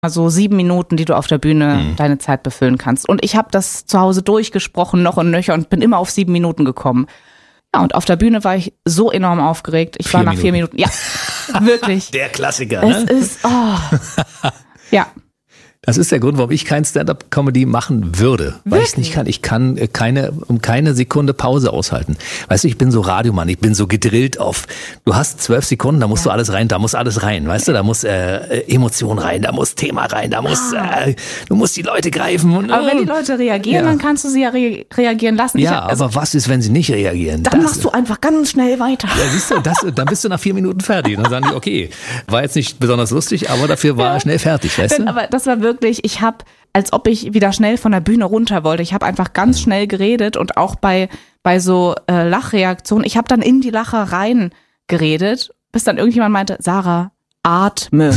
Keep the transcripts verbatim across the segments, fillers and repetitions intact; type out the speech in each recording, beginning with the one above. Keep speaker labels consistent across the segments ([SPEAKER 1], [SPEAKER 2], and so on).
[SPEAKER 1] Also sieben Minuten, die du auf der Bühne
[SPEAKER 2] Mhm.
[SPEAKER 1] deine Zeit befüllen kannst. Und ich habe das zu Hause durchgesprochen, noch und nöcher, und bin immer auf sieben Minuten gekommen. Ja, und auf der Bühne war ich so enorm aufgeregt. Ich
[SPEAKER 2] Vier
[SPEAKER 1] war nach vier Minuten, ja, wirklich.
[SPEAKER 2] Der Klassiker,
[SPEAKER 1] Es
[SPEAKER 2] ne?
[SPEAKER 1] ist, oh. Ja.
[SPEAKER 2] Das ist der Grund, warum ich kein Stand-up-Comedy machen würde. Weil ich es nicht kann. Ich kann äh, keine, um keine Sekunde Pause aushalten. Weißt du, ich bin so Radiomann, ich bin so gedrillt auf, du hast zwölf Sekunden, da musst
[SPEAKER 1] Ja.
[SPEAKER 2] du alles rein, da muss alles rein. Weißt du, da muss äh, Emotion rein, da muss Thema rein, da muss, äh, du musst die Leute greifen. Und,
[SPEAKER 1] Aber wenn die Leute reagieren,
[SPEAKER 2] Ja.
[SPEAKER 1] dann kannst du sie ja re- reagieren lassen.
[SPEAKER 2] ja,
[SPEAKER 1] ich, also,
[SPEAKER 2] aber was ist, wenn sie nicht reagieren?
[SPEAKER 1] dann
[SPEAKER 2] Das-
[SPEAKER 1] machst du einfach ganz schnell weiter.
[SPEAKER 2] Ja, siehst du, das, dann bist du nach vier Minuten fertig. Dann sagen die, okay, war jetzt nicht besonders lustig, aber dafür war er schnell fertig, weißt
[SPEAKER 1] Denn,
[SPEAKER 2] du?
[SPEAKER 1] aber das war wirklich, ich habe, als ob ich wieder schnell von der Bühne runter wollte. Ich habe einfach ganz schnell geredet und auch bei, bei so äh, Lachreaktionen, ich habe dann in die Lacher rein geredet, bis dann irgendjemand meinte, Sarah, atme.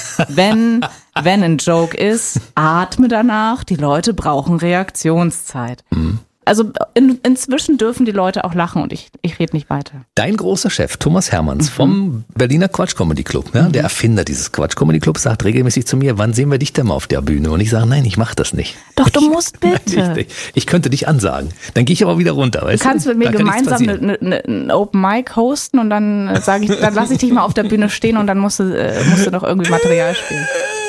[SPEAKER 1] wenn, wenn ein Joke ist, atme danach. Die Leute brauchen Reaktionszeit.
[SPEAKER 2] Mhm.
[SPEAKER 1] Also in, inzwischen dürfen die Leute auch lachen und ich, ich rede nicht weiter.
[SPEAKER 2] Dein großer Chef, Thomas Hermanns vom Berliner Quatsch Comedy Club, ja, der Erfinder dieses Quatsch Comedy Clubs, sagt regelmäßig zu mir, wann sehen wir dich denn mal auf der Bühne? Und ich sage, nein, ich mache das nicht.
[SPEAKER 1] Doch, du musst bitte.
[SPEAKER 2] Ich, ich könnte dich ansagen. Dann gehe ich aber wieder runter, weißt
[SPEAKER 1] Du kannst
[SPEAKER 2] du?
[SPEAKER 1] mit mir
[SPEAKER 2] Da kann nichts
[SPEAKER 1] gemeinsam
[SPEAKER 2] passieren.
[SPEAKER 1] eine, eine, eine Open Mic hosten und dann sage ich, dann lasse ich dich mal auf der Bühne stehen und dann musst du, äh, musst du noch irgendwie Material spielen.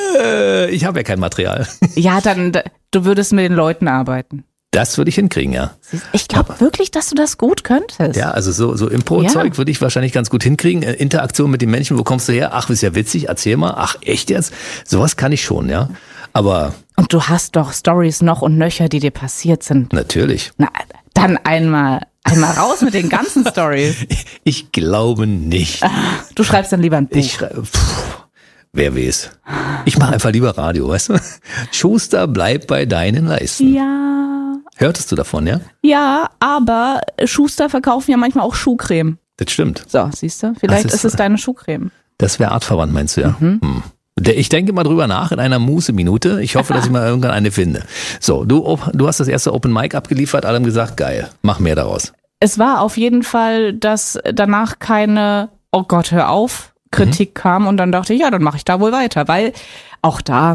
[SPEAKER 2] Äh, ich habe ja kein Material.
[SPEAKER 1] Ja, dann, du würdest mit den Leuten arbeiten.
[SPEAKER 2] Das würde ich hinkriegen, ja.
[SPEAKER 1] Ich glaube wirklich, dass du das gut könntest.
[SPEAKER 2] Ja, also so, so Impro-Zeug
[SPEAKER 1] Ja.
[SPEAKER 2] würde ich wahrscheinlich ganz gut hinkriegen. Äh, Interaktion mit den Menschen, wo kommst du her? Ach, ist ja witzig, erzähl mal. Ach, echt jetzt? Sowas kann ich schon, ja. Aber
[SPEAKER 1] Und du hast doch Stories noch und nöcher, die dir passiert sind.
[SPEAKER 2] natürlich.
[SPEAKER 1] Na, dann einmal, einmal raus mit den ganzen Stories.
[SPEAKER 2] Ich glaube nicht.
[SPEAKER 1] Du schreibst dann lieber ein Buch.
[SPEAKER 2] Ich schreibe, pff, wer weiß. Ich mache einfach lieber Radio, weißt du? Schuster, bleib bei deinen Leisten.
[SPEAKER 1] Ja.
[SPEAKER 2] Hörtest du davon, ja?
[SPEAKER 1] Ja, aber Schuster verkaufen ja manchmal auch Schuhcreme.
[SPEAKER 2] Das stimmt.
[SPEAKER 1] So, siehst du? Vielleicht
[SPEAKER 2] Das ist-
[SPEAKER 1] ist es deine Schuhcreme.
[SPEAKER 2] Das wäre artverwandt, meinst du, ja? Hm. Der- Ich denke mal drüber nach in einer Muße-Minute. Ich hoffe, dass ich mal irgendwann eine finde. So, du, op- du hast das erste Open Mic abgeliefert, alle haben gesagt, geil, mach mehr daraus.
[SPEAKER 1] Es war auf jeden Fall, dass danach keine, oh Gott, hör auf, Kritik kam und dann dachte ich, ja, dann mache ich da wohl weiter, weil auch da,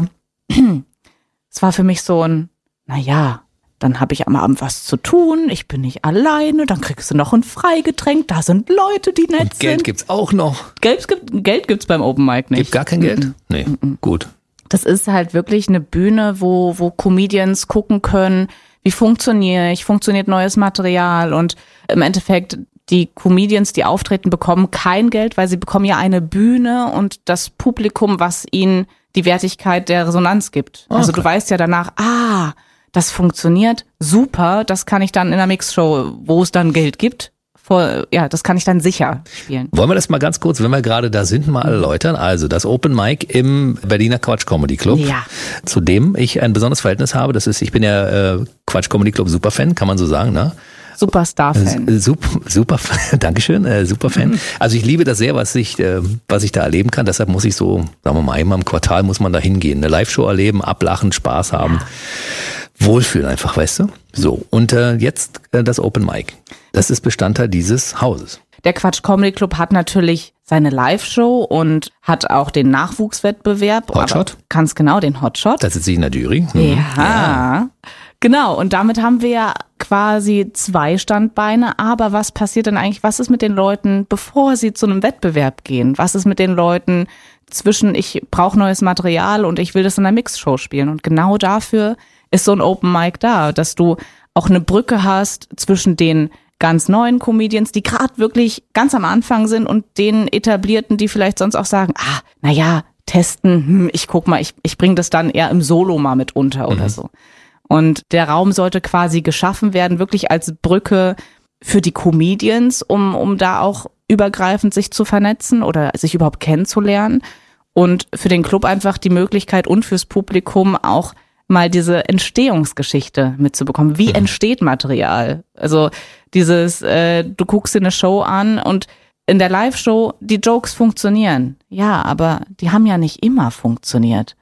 [SPEAKER 1] es war für mich so ein, naja, dann habe ich am Abend was zu tun, ich bin nicht alleine, dann kriegst du noch ein Freigetränk, da sind Leute, die nett
[SPEAKER 2] Und Geld
[SPEAKER 1] sind.
[SPEAKER 2] gibt's auch noch.
[SPEAKER 1] Geld, gibt, Geld gibt's beim Open Mic nicht.
[SPEAKER 2] Gibt gar kein Geld? Nee, gut.
[SPEAKER 1] Das ist halt wirklich eine Bühne, wo, wo Comedians gucken können, wie funktioniere ich, funktioniert neues Material und im Endeffekt die Comedians, die auftreten, bekommen kein Geld, weil sie bekommen ja eine Bühne und das Publikum, was ihnen die Wertigkeit der Resonanz gibt. Also
[SPEAKER 2] Okay.
[SPEAKER 1] du weißt ja danach, ah, das funktioniert, super, das kann ich dann in der Mixshow, wo es dann Geld gibt, vor, ja, das kann ich dann sicher spielen.
[SPEAKER 2] Wollen wir das mal ganz kurz, wenn wir gerade da sind, mal erläutern? Also das Open Mic im Berliner Quatsch Comedy Club,
[SPEAKER 1] Ja.
[SPEAKER 2] zu dem ich ein besonderes Verhältnis habe. Das ist, ich bin ja äh, Quatsch Comedy Club Superfan, kann man so sagen, ne?
[SPEAKER 1] Superstar-Fan.
[SPEAKER 2] Äh, Super, super, Dankeschön, äh, super Fan. Also ich liebe das sehr, was ich, äh, was ich da erleben kann. Deshalb muss ich so, sagen wir mal, einmal im Quartal muss man da hingehen. Eine Live-Show erleben, ablachen, Spaß haben. Wohlfühlen einfach, weißt du? So, und äh, jetzt äh, das Open Mic. Das ist Bestandteil dieses Hauses.
[SPEAKER 1] Der Quatsch Comedy Club hat natürlich seine Live-Show und hat auch den Nachwuchswettbewerb.
[SPEAKER 2] Hotshot?
[SPEAKER 1] Aber Ganz genau, den Hotshot.
[SPEAKER 2] Da sitze ich in der Jury. Mhm.
[SPEAKER 1] Ja, genau. Und damit haben wir ja quasi zwei Standbeine. Aber was passiert denn eigentlich? Was ist mit den Leuten, bevor sie zu einem Wettbewerb gehen? Was ist mit den Leuten zwischen, ich brauche neues Material und ich will das in einer Mixshow spielen? Und genau dafür ist so ein Open Mic da, dass du auch eine Brücke hast zwischen den ganz neuen Comedians, die gerade wirklich ganz am Anfang sind und den etablierten, die vielleicht sonst auch sagen, ah, naja, testen, hm, ich guck mal, ich, ich bringe das dann eher im Solo mal mit unter oder so. Und der Raum sollte quasi geschaffen werden, wirklich als Brücke für die Comedians, um, um da auch übergreifend sich zu vernetzen oder sich überhaupt kennenzulernen. Und für den Club einfach die Möglichkeit und fürs Publikum auch mal diese Entstehungsgeschichte mitzubekommen. Wie entsteht Material? Also dieses, äh, du guckst dir eine Show an und in der Live-Show, die Jokes funktionieren. Ja, aber die haben ja nicht immer funktioniert.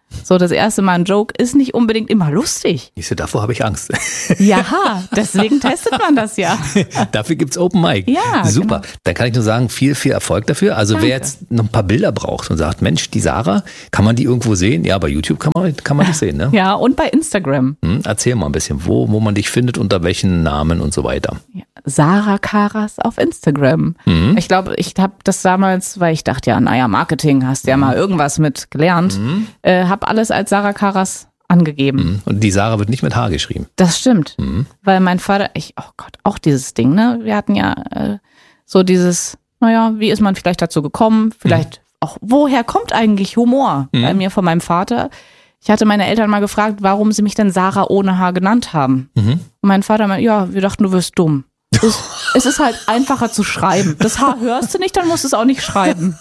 [SPEAKER 1] So, das erste Mal ein Joke ist nicht unbedingt immer lustig.
[SPEAKER 2] Ich so, davor habe ich Angst.
[SPEAKER 1] Ja, deswegen testet man das ja.
[SPEAKER 2] Dafür gibt's Open Mic.
[SPEAKER 1] Ja,
[SPEAKER 2] super.
[SPEAKER 1] Genau.
[SPEAKER 2] Dann kann ich nur sagen, viel, viel Erfolg dafür. Also
[SPEAKER 1] Danke.
[SPEAKER 2] wer jetzt noch ein paar Bilder braucht und sagt, Mensch, die Sarah, kann man die irgendwo sehen? Ja, bei YouTube kann man, kann man dich sehen, ne?
[SPEAKER 1] Ja, und bei Instagram.
[SPEAKER 2] Hm, erzähl mal ein bisschen, wo, wo man dich findet, unter welchen Namen und so weiter.
[SPEAKER 1] Ja, Sarah Karas auf Instagram.
[SPEAKER 2] Mhm.
[SPEAKER 1] Ich glaube, ich habe das damals, weil ich dachte, ja, naja, Marketing, hast ja mal irgendwas mit gelernt,
[SPEAKER 2] Mhm.
[SPEAKER 1] äh, habe alles als Sarah Karas angegeben.
[SPEAKER 2] Mhm. Und die Sarah wird nicht mit H geschrieben.
[SPEAKER 1] Das stimmt,
[SPEAKER 2] Mhm.
[SPEAKER 1] weil mein Vater, ich, oh Gott, auch dieses Ding, ne? Wir hatten ja äh, so dieses, naja, wie ist man vielleicht dazu gekommen? Vielleicht auch, woher kommt eigentlich Humor
[SPEAKER 2] Mhm.
[SPEAKER 1] bei mir von meinem Vater? Ich hatte meine Eltern mal gefragt, warum sie mich denn Sarah ohne H genannt haben.
[SPEAKER 2] Mhm.
[SPEAKER 1] Und mein Vater meinte, ja, wir dachten, du wirst dumm. Es, es ist halt einfacher zu schreiben. Das H hörst du nicht, dann musst du es auch nicht schreiben.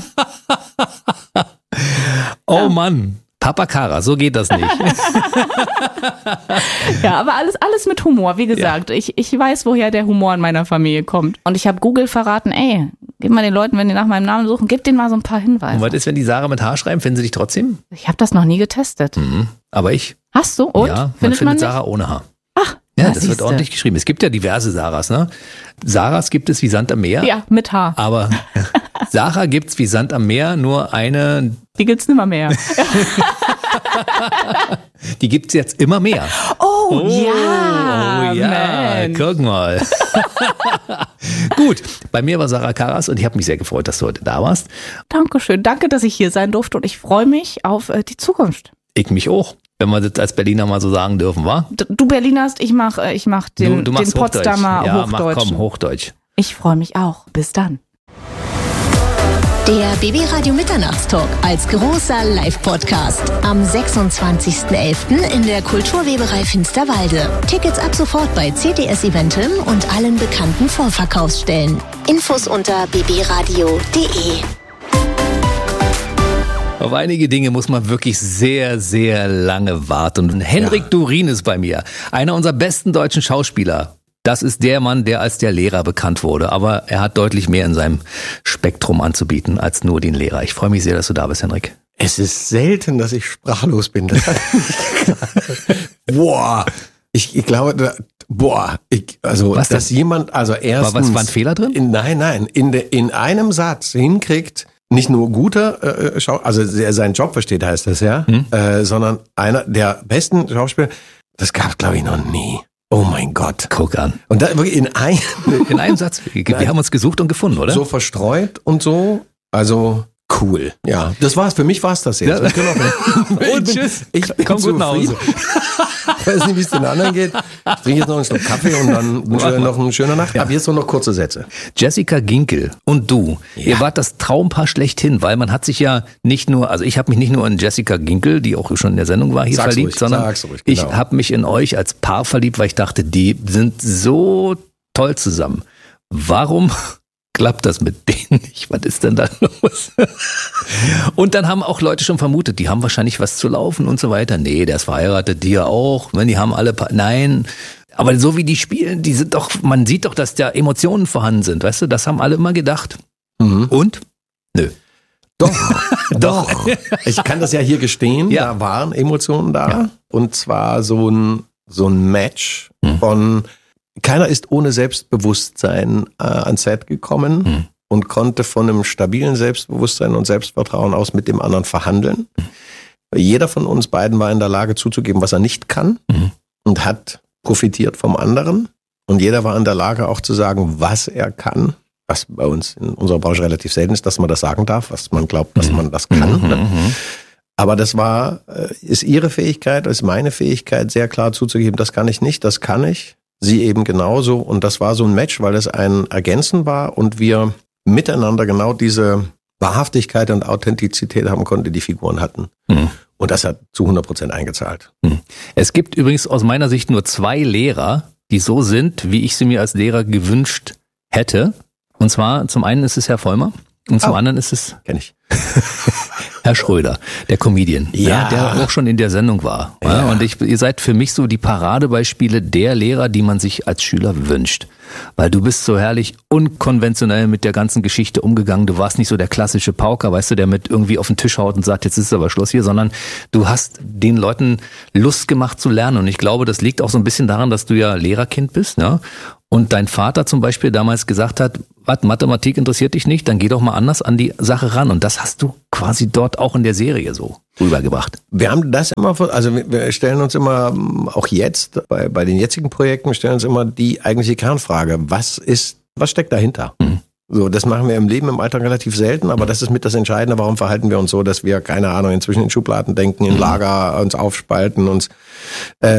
[SPEAKER 2] Oh
[SPEAKER 1] Ja.
[SPEAKER 2] Mann, Papa Kara, so geht das nicht.
[SPEAKER 1] Ja, aber alles, alles mit Humor. Wie gesagt, ich, ich weiß, woher der Humor in meiner Familie kommt. Und ich habe Google verraten, ey, gib mal den Leuten, wenn die nach meinem Namen suchen, gib denen mal so ein paar
[SPEAKER 2] Und
[SPEAKER 1] Hinweise.
[SPEAKER 2] was ist, wenn die Sarah mit H schreiben? Finden sie dich trotzdem?
[SPEAKER 1] Ich habe das noch nie getestet.
[SPEAKER 2] Mhm. Aber ich.
[SPEAKER 1] Hast du? Und?
[SPEAKER 2] Ja, man
[SPEAKER 1] Findet
[SPEAKER 2] findet
[SPEAKER 1] man nicht?
[SPEAKER 2] Sarah ohne H.
[SPEAKER 1] Ach,
[SPEAKER 2] Ja,
[SPEAKER 1] na,
[SPEAKER 2] das wird
[SPEAKER 1] siehste.
[SPEAKER 2] ordentlich geschrieben. Es gibt ja diverse Sarahs, ne? Sarahs gibt es wie Sand am Meer.
[SPEAKER 1] Ja, mit H.
[SPEAKER 2] Aber Sarah gibt's wie Sand am Meer, nur eine,
[SPEAKER 1] Die gibt's nimmer mehr.
[SPEAKER 2] die gibt's jetzt immer mehr.
[SPEAKER 1] Oh, ja,
[SPEAKER 2] oh ja,
[SPEAKER 1] Mensch.
[SPEAKER 2] guck mal. Gut, bei mir war Sarah Karas und ich habe mich sehr gefreut, dass du heute da warst.
[SPEAKER 1] Dankeschön. Danke, dass ich hier sein durfte und ich freue mich auf äh, die Zukunft.
[SPEAKER 2] Ich mich auch, wenn wir das als Berliner mal so sagen dürfen, wa?
[SPEAKER 1] D- Du Berlinerst, ich mach, äh, ich mach den,
[SPEAKER 2] du, du machst
[SPEAKER 1] den Potsdamer
[SPEAKER 2] Hochdeutsch. Ja,
[SPEAKER 1] Hochdeutsch.
[SPEAKER 2] mach komm, Hochdeutsch.
[SPEAKER 1] Ich freue mich auch. Bis dann.
[SPEAKER 3] Der B B Radio Mitternachtstalk als großer Live-Podcast am sechsundzwanzigsten elften in der Kulturweberei Finsterwalde. Tickets ab sofort bei C T S Eventim und allen bekannten Vorverkaufsstellen. Infos unter b b radio punkt d e.
[SPEAKER 2] Auf einige Dinge muss man wirklich sehr, sehr lange warten. Und Henrik
[SPEAKER 4] Ja.
[SPEAKER 2] Durin ist bei mir, einer unserer besten deutschen Schauspieler. Das ist der Mann, der als der Lehrer bekannt wurde. Aber er hat deutlich mehr in seinem Spektrum anzubieten als nur den Lehrer. Ich freue mich sehr, dass du da bist, Henrik.
[SPEAKER 4] Es ist selten, dass ich sprachlos bin. Das hat mich boah, ich, ich glaube, da, boah, ich, also
[SPEAKER 2] Was
[SPEAKER 4] dass
[SPEAKER 2] denn?
[SPEAKER 4] jemand, also erstens,
[SPEAKER 2] War, was, war ein Fehler drin?
[SPEAKER 4] In, nein, nein, in de, in einem Satz hinkriegt, nicht nur guter äh, Schau, also der seinen Job versteht, heißt das ja,
[SPEAKER 2] Hm?
[SPEAKER 4] äh, sondern einer der besten Schauspieler. Das gab, glaube ich, noch nie. Oh mein Gott.
[SPEAKER 2] Guck an.
[SPEAKER 4] Und da wirklich in einem
[SPEAKER 2] In einem Satz. Wir wir haben uns gesucht und gefunden, oder?
[SPEAKER 4] so verstreut und so. Also cool. Ja, das war's. Für mich war's das jetzt.
[SPEAKER 2] Ja.
[SPEAKER 4] Wir können auch-
[SPEAKER 2] Und
[SPEAKER 4] Ich bin-
[SPEAKER 2] tschüss.
[SPEAKER 4] Ich bin
[SPEAKER 2] Komm gut nach Hause.
[SPEAKER 4] zufrieden. Ich weiß nicht, wie es den anderen geht. Ich trinke jetzt noch einen Schluck Kaffee und dann wünsche ich euch noch eine schöne Nacht. Ab jetzt nur noch kurze Sätze.
[SPEAKER 2] Jessica Ginkel und du, ihr wart das Traumpaar schlechthin, weil man hat sich ja nicht nur, also ich habe mich nicht nur in Jessica Ginkel, die auch schon in der Sendung war, hier
[SPEAKER 4] Sag's
[SPEAKER 2] verliebt,
[SPEAKER 4] ruhig,
[SPEAKER 2] sondern
[SPEAKER 4] sag's ruhig,
[SPEAKER 2] ich
[SPEAKER 4] genau.
[SPEAKER 2] habe mich in euch als Paar verliebt, weil ich dachte, die sind so toll zusammen. Warum klappt das mit denen nicht? Was ist denn da los? Und dann haben auch Leute schon vermutet, die haben wahrscheinlich was zu laufen und so weiter. Nee, der ist verheiratet, die ja auch. Die haben alle, Pa- nein. Aber so wie die spielen, die sind doch, man sieht doch, dass da Emotionen vorhanden sind, weißt du? Das haben alle immer gedacht.
[SPEAKER 4] Mhm.
[SPEAKER 2] Und? Nö.
[SPEAKER 4] Doch, doch. Ich kann das ja hier gestehen.
[SPEAKER 2] Ja.
[SPEAKER 4] Da waren Emotionen da.
[SPEAKER 2] Ja.
[SPEAKER 4] Und zwar so ein, so ein Match
[SPEAKER 2] Mhm.
[SPEAKER 4] von, keiner ist ohne Selbstbewusstsein äh, ans Set gekommen
[SPEAKER 2] Mhm.
[SPEAKER 4] und konnte von einem stabilen Selbstbewusstsein und Selbstvertrauen aus mit dem anderen verhandeln. Jeder von uns beiden war in der Lage zuzugeben, was er nicht kann
[SPEAKER 2] Mhm.
[SPEAKER 4] und hat profitiert vom anderen. Und jeder war in der Lage auch zu sagen, was er kann. Was bei uns in unserer Branche relativ selten ist, dass man das sagen darf, was man glaubt, dass man das kann.
[SPEAKER 2] Mhm,
[SPEAKER 4] Ne?
[SPEAKER 2] mhm.
[SPEAKER 4] Aber das war, äh, ist ihre Fähigkeit, ist meine Fähigkeit, sehr klar zuzugeben, das kann ich nicht, das kann ich. Sie eben genauso. Und das war so ein Match, weil es ein Ergänzen war und wir miteinander genau diese Wahrhaftigkeit und Authentizität haben konnten, die die Figuren hatten.
[SPEAKER 2] Mhm.
[SPEAKER 4] Und das hat zu hundert Prozent eingezahlt.
[SPEAKER 2] Es gibt übrigens aus meiner Sicht nur zwei Lehrer, die so sind, wie ich sie mir als Lehrer gewünscht hätte. Und zwar, zum einen ist es Herr Vollmer, Und zum
[SPEAKER 4] oh.
[SPEAKER 2] anderen ist es
[SPEAKER 4] Kenn ich.
[SPEAKER 2] Herr Schröder, der Comedian,
[SPEAKER 4] Ja.
[SPEAKER 2] ja, der auch schon in der Sendung war. Ja.
[SPEAKER 4] Ja.
[SPEAKER 2] Und ich, ihr seid für mich so die Paradebeispiele der Lehrer, die man sich als Schüler wünscht. Weil du bist so herrlich unkonventionell mit der ganzen Geschichte umgegangen. Du warst nicht so der klassische Pauker, weißt du, der mit irgendwie auf den Tisch haut und sagt, jetzt ist aber Schluss hier, sondern du hast den Leuten Lust gemacht zu lernen. Und ich glaube, das liegt auch so ein bisschen daran, dass du ja Lehrerkind bist, ne? Und dein Vater zum Beispiel damals gesagt hat, was, Mathematik interessiert dich nicht, dann geh doch mal anders an die Sache ran. Und das hast du quasi dort auch in der Serie so rübergebracht.
[SPEAKER 4] Wir haben das immer, also wir stellen uns immer, auch jetzt, bei, bei den jetzigen Projekten, stellen uns immer die eigentliche Kernfrage, was ist, was steckt dahinter? Mhm. So, das machen wir im Leben, im Alltag relativ selten, aber das ist mit das Entscheidende, warum verhalten wir uns so, dass wir, keine Ahnung, inzwischen in Schubladen denken, in Lager uns aufspalten, uns äh,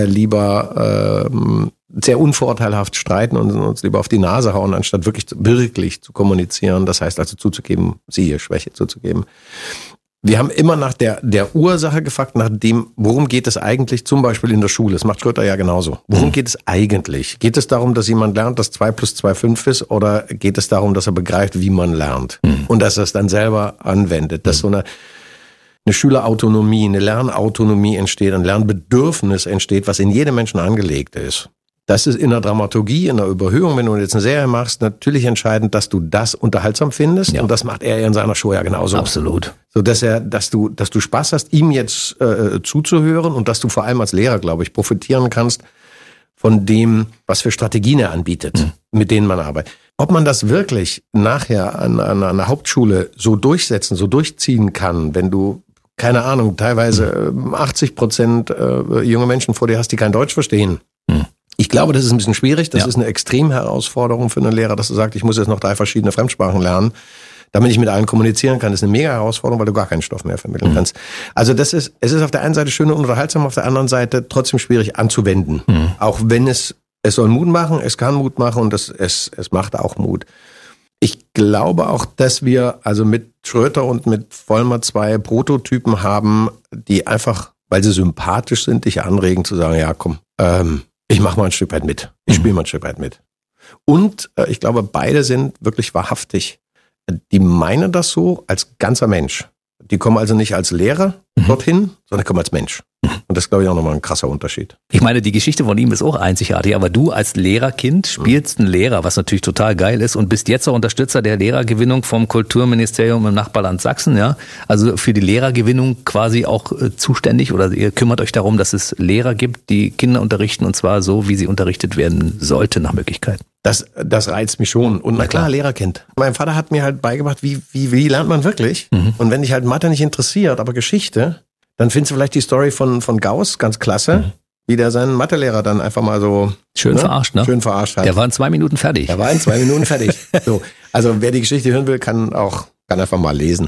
[SPEAKER 4] lieber äh, sehr unvorteilhaft streiten und uns lieber auf die Nase hauen, anstatt wirklich, wirklich zu kommunizieren, das heißt also zuzugeben, siehe Schwäche zuzugeben. Wir haben immer nach der, der Ursache gefragt, nach dem, worum geht es eigentlich, zum Beispiel in der Schule. Das macht Schröder ja genauso. Worum geht es eigentlich? Geht es darum, dass jemand lernt, dass zwei plus zwei fünf ist, oder geht es darum, dass er begreift, wie man lernt? Mhm. Und dass er es dann selber anwendet, dass so eine, eine Schülerautonomie, eine Lernautonomie entsteht, ein Lernbedürfnis entsteht, was in jedem Menschen angelegt ist. Das ist in der Dramaturgie, in der Überhöhung, wenn du jetzt eine Serie machst, natürlich entscheidend, dass du das unterhaltsam findest. Ja. Und das macht er in seiner Show ja genauso.
[SPEAKER 2] Absolut.
[SPEAKER 4] So, dass er, dass du, dass du Spaß hast, ihm jetzt äh, zuzuhören und dass du vor allem als Lehrer, glaube ich, profitieren kannst von dem, was für Strategien er anbietet, mhm. mit denen man arbeitet. Ob man das wirklich nachher an, an einer Hauptschule so durchsetzen, so durchziehen kann, wenn du, keine Ahnung, teilweise mhm. achtzig Prozent äh, junge Menschen vor dir hast, die kein Deutsch verstehen. Mhm. Ich glaube, das ist ein bisschen schwierig. Das ja. ist eine Extremherausforderung für einen Lehrer, dass er sagt, ich muss jetzt noch drei verschiedene Fremdsprachen lernen, damit ich mit allen kommunizieren kann. Das ist eine mega Herausforderung, weil du gar keinen Stoff mehr vermitteln mhm. kannst. Also das ist, es ist auf der einen Seite schön und unterhaltsam, auf der anderen Seite trotzdem schwierig anzuwenden. Mhm. Auch wenn es, es soll Mut machen, es kann Mut machen und es, es, es macht auch Mut. Ich glaube auch, dass wir also mit Schröder und mit Vollmer zwei Prototypen haben, die einfach, weil sie sympathisch sind, dich anregen zu sagen, ja komm, ähm, ich mache mal ein Stück weit mit. Ich spiele mal ein Stück weit mit. Und äh, ich glaube, beide sind wirklich wahrhaftig. Die meinen das so als ganzer Mensch. Die kommen also nicht als Lehrer mhm. dorthin, sondern kommen als Mensch. Und das ist, glaube ich, auch nochmal ein krasser Unterschied.
[SPEAKER 2] Ich meine, die Geschichte von ihm ist auch einzigartig, aber du als Lehrerkind spielst einen Lehrer, was natürlich total geil ist, und bist jetzt auch Unterstützer der Lehrergewinnung vom Kulturministerium im Nachbarland Sachsen, ja? Also für die Lehrergewinnung quasi auch äh, zuständig, oder ihr kümmert euch darum, dass es Lehrer gibt, die Kinder unterrichten, und zwar so, wie sie unterrichtet werden sollten nach Möglichkeit.
[SPEAKER 4] Das, das reizt mich schon. Und na klar, Lehrerkind. Mein Vater hat mir halt beigebracht, wie, wie, wie lernt man wirklich? Mhm. Und wenn dich halt Mathe nicht interessiert, aber Geschichte, dann findest du vielleicht die Story von, von Gauss ganz klasse, mhm. wie der seinen Mathelehrer dann einfach mal so
[SPEAKER 2] schön ne? verarscht, ne?
[SPEAKER 4] Schön verarscht hat.
[SPEAKER 2] Der war in zwei Minuten fertig.
[SPEAKER 4] Der war in zwei Minuten fertig. So. Also wer die Geschichte hören will, kann auch, kann einfach mal lesen.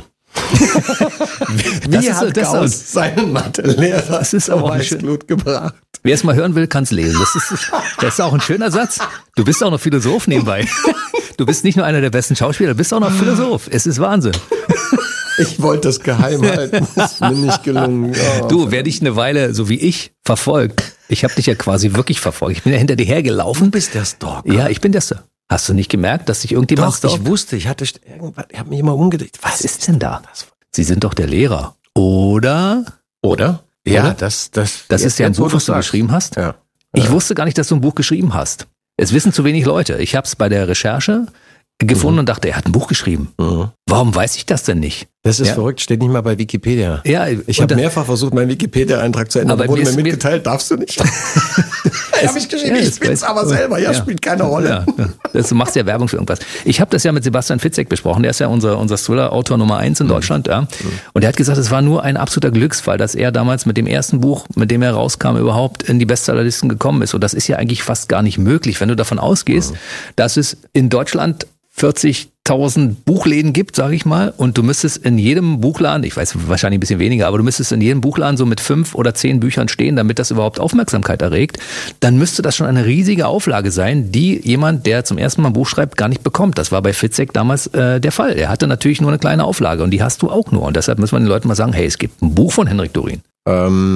[SPEAKER 4] Wie
[SPEAKER 2] das
[SPEAKER 4] hat
[SPEAKER 2] ist, das
[SPEAKER 4] Gauss
[SPEAKER 2] ist,
[SPEAKER 4] seinen Mathelehrer
[SPEAKER 2] das ist aber ein
[SPEAKER 4] Weißblut gebracht?
[SPEAKER 2] Wer es mal hören will, kann es lesen. Das ist, das ist auch ein schöner Satz. Du bist auch noch Philosoph nebenbei. Du bist nicht nur einer der besten Schauspieler, du bist auch noch Philosoph. Es ist Wahnsinn.
[SPEAKER 4] Ich wollte das geheim halten, das ist mir nicht gelungen. Oh,
[SPEAKER 2] du, wer dich eine Weile, so wie ich, verfolgt, ich habe dich ja quasi wirklich verfolgt. Ich bin ja hinter dir hergelaufen.
[SPEAKER 4] Du bist der Stalker.
[SPEAKER 2] Ja, ich bin der Stalker. Hast du nicht gemerkt, dass sich irgendjemand
[SPEAKER 4] Doch, ich wusste, ich hatte irgendwas, ich habe mich immer umgedreht.
[SPEAKER 2] Was ist denn da? Sie sind doch der Lehrer. Oder?
[SPEAKER 4] Oder? Ja,
[SPEAKER 2] Oder?
[SPEAKER 4] das, das.
[SPEAKER 2] Das ist ja ein Buch, was du geschrieben hast.
[SPEAKER 4] Ja.
[SPEAKER 2] Ich
[SPEAKER 4] ja.
[SPEAKER 2] wusste gar nicht, dass du ein Buch geschrieben hast. Es wissen zu wenig Leute. Ich habe es bei der Recherche gefunden mhm. und dachte, er hat ein Buch geschrieben. Mhm. Warum weiß ich das denn nicht?
[SPEAKER 4] Das ist
[SPEAKER 2] ja.
[SPEAKER 4] verrückt, steht nicht mal bei Wikipedia.
[SPEAKER 2] Ja,
[SPEAKER 4] ich habe mehrfach versucht, meinen Wikipedia-Eintrag zu ändern,
[SPEAKER 2] aber
[SPEAKER 4] wurde
[SPEAKER 2] mir,
[SPEAKER 4] mir mitgeteilt, mir darfst du nicht. Ich habe ich geschrieben, ja, ich bin's aber selber, ja, ja, spielt keine Rolle.
[SPEAKER 2] Ja, ja. Du machst ja Werbung für irgendwas. Ich habe das ja mit Sebastian Fitzek besprochen, der ist ja unser, unser Thriller-Autor Nummer eins in Deutschland. Ja. Und er hat gesagt, es war nur ein absoluter Glücksfall, dass er damals mit dem ersten Buch, mit dem er rauskam, überhaupt in die Bestsellerlisten gekommen ist. Und das ist ja eigentlich fast gar nicht möglich, wenn du davon ausgehst, mhm. dass es in Deutschland vierzigtausend Buchläden gibt, sage ich mal, und du müsstest in jedem Buchladen, ich weiß wahrscheinlich ein bisschen weniger, aber du müsstest in jedem Buchladen so mit fünf oder zehn Büchern stehen, damit das überhaupt Aufmerksamkeit erregt, dann müsste das schon eine riesige Auflage sein, die jemand, der zum ersten Mal ein Buch schreibt, gar nicht bekommt. Das war bei Fitzek damals äh, der Fall. Er hatte natürlich nur eine kleine Auflage und die hast du auch nur. Und deshalb muss man den Leuten mal sagen, hey, es gibt ein Buch von Henrik Dorien.
[SPEAKER 4] Ähm,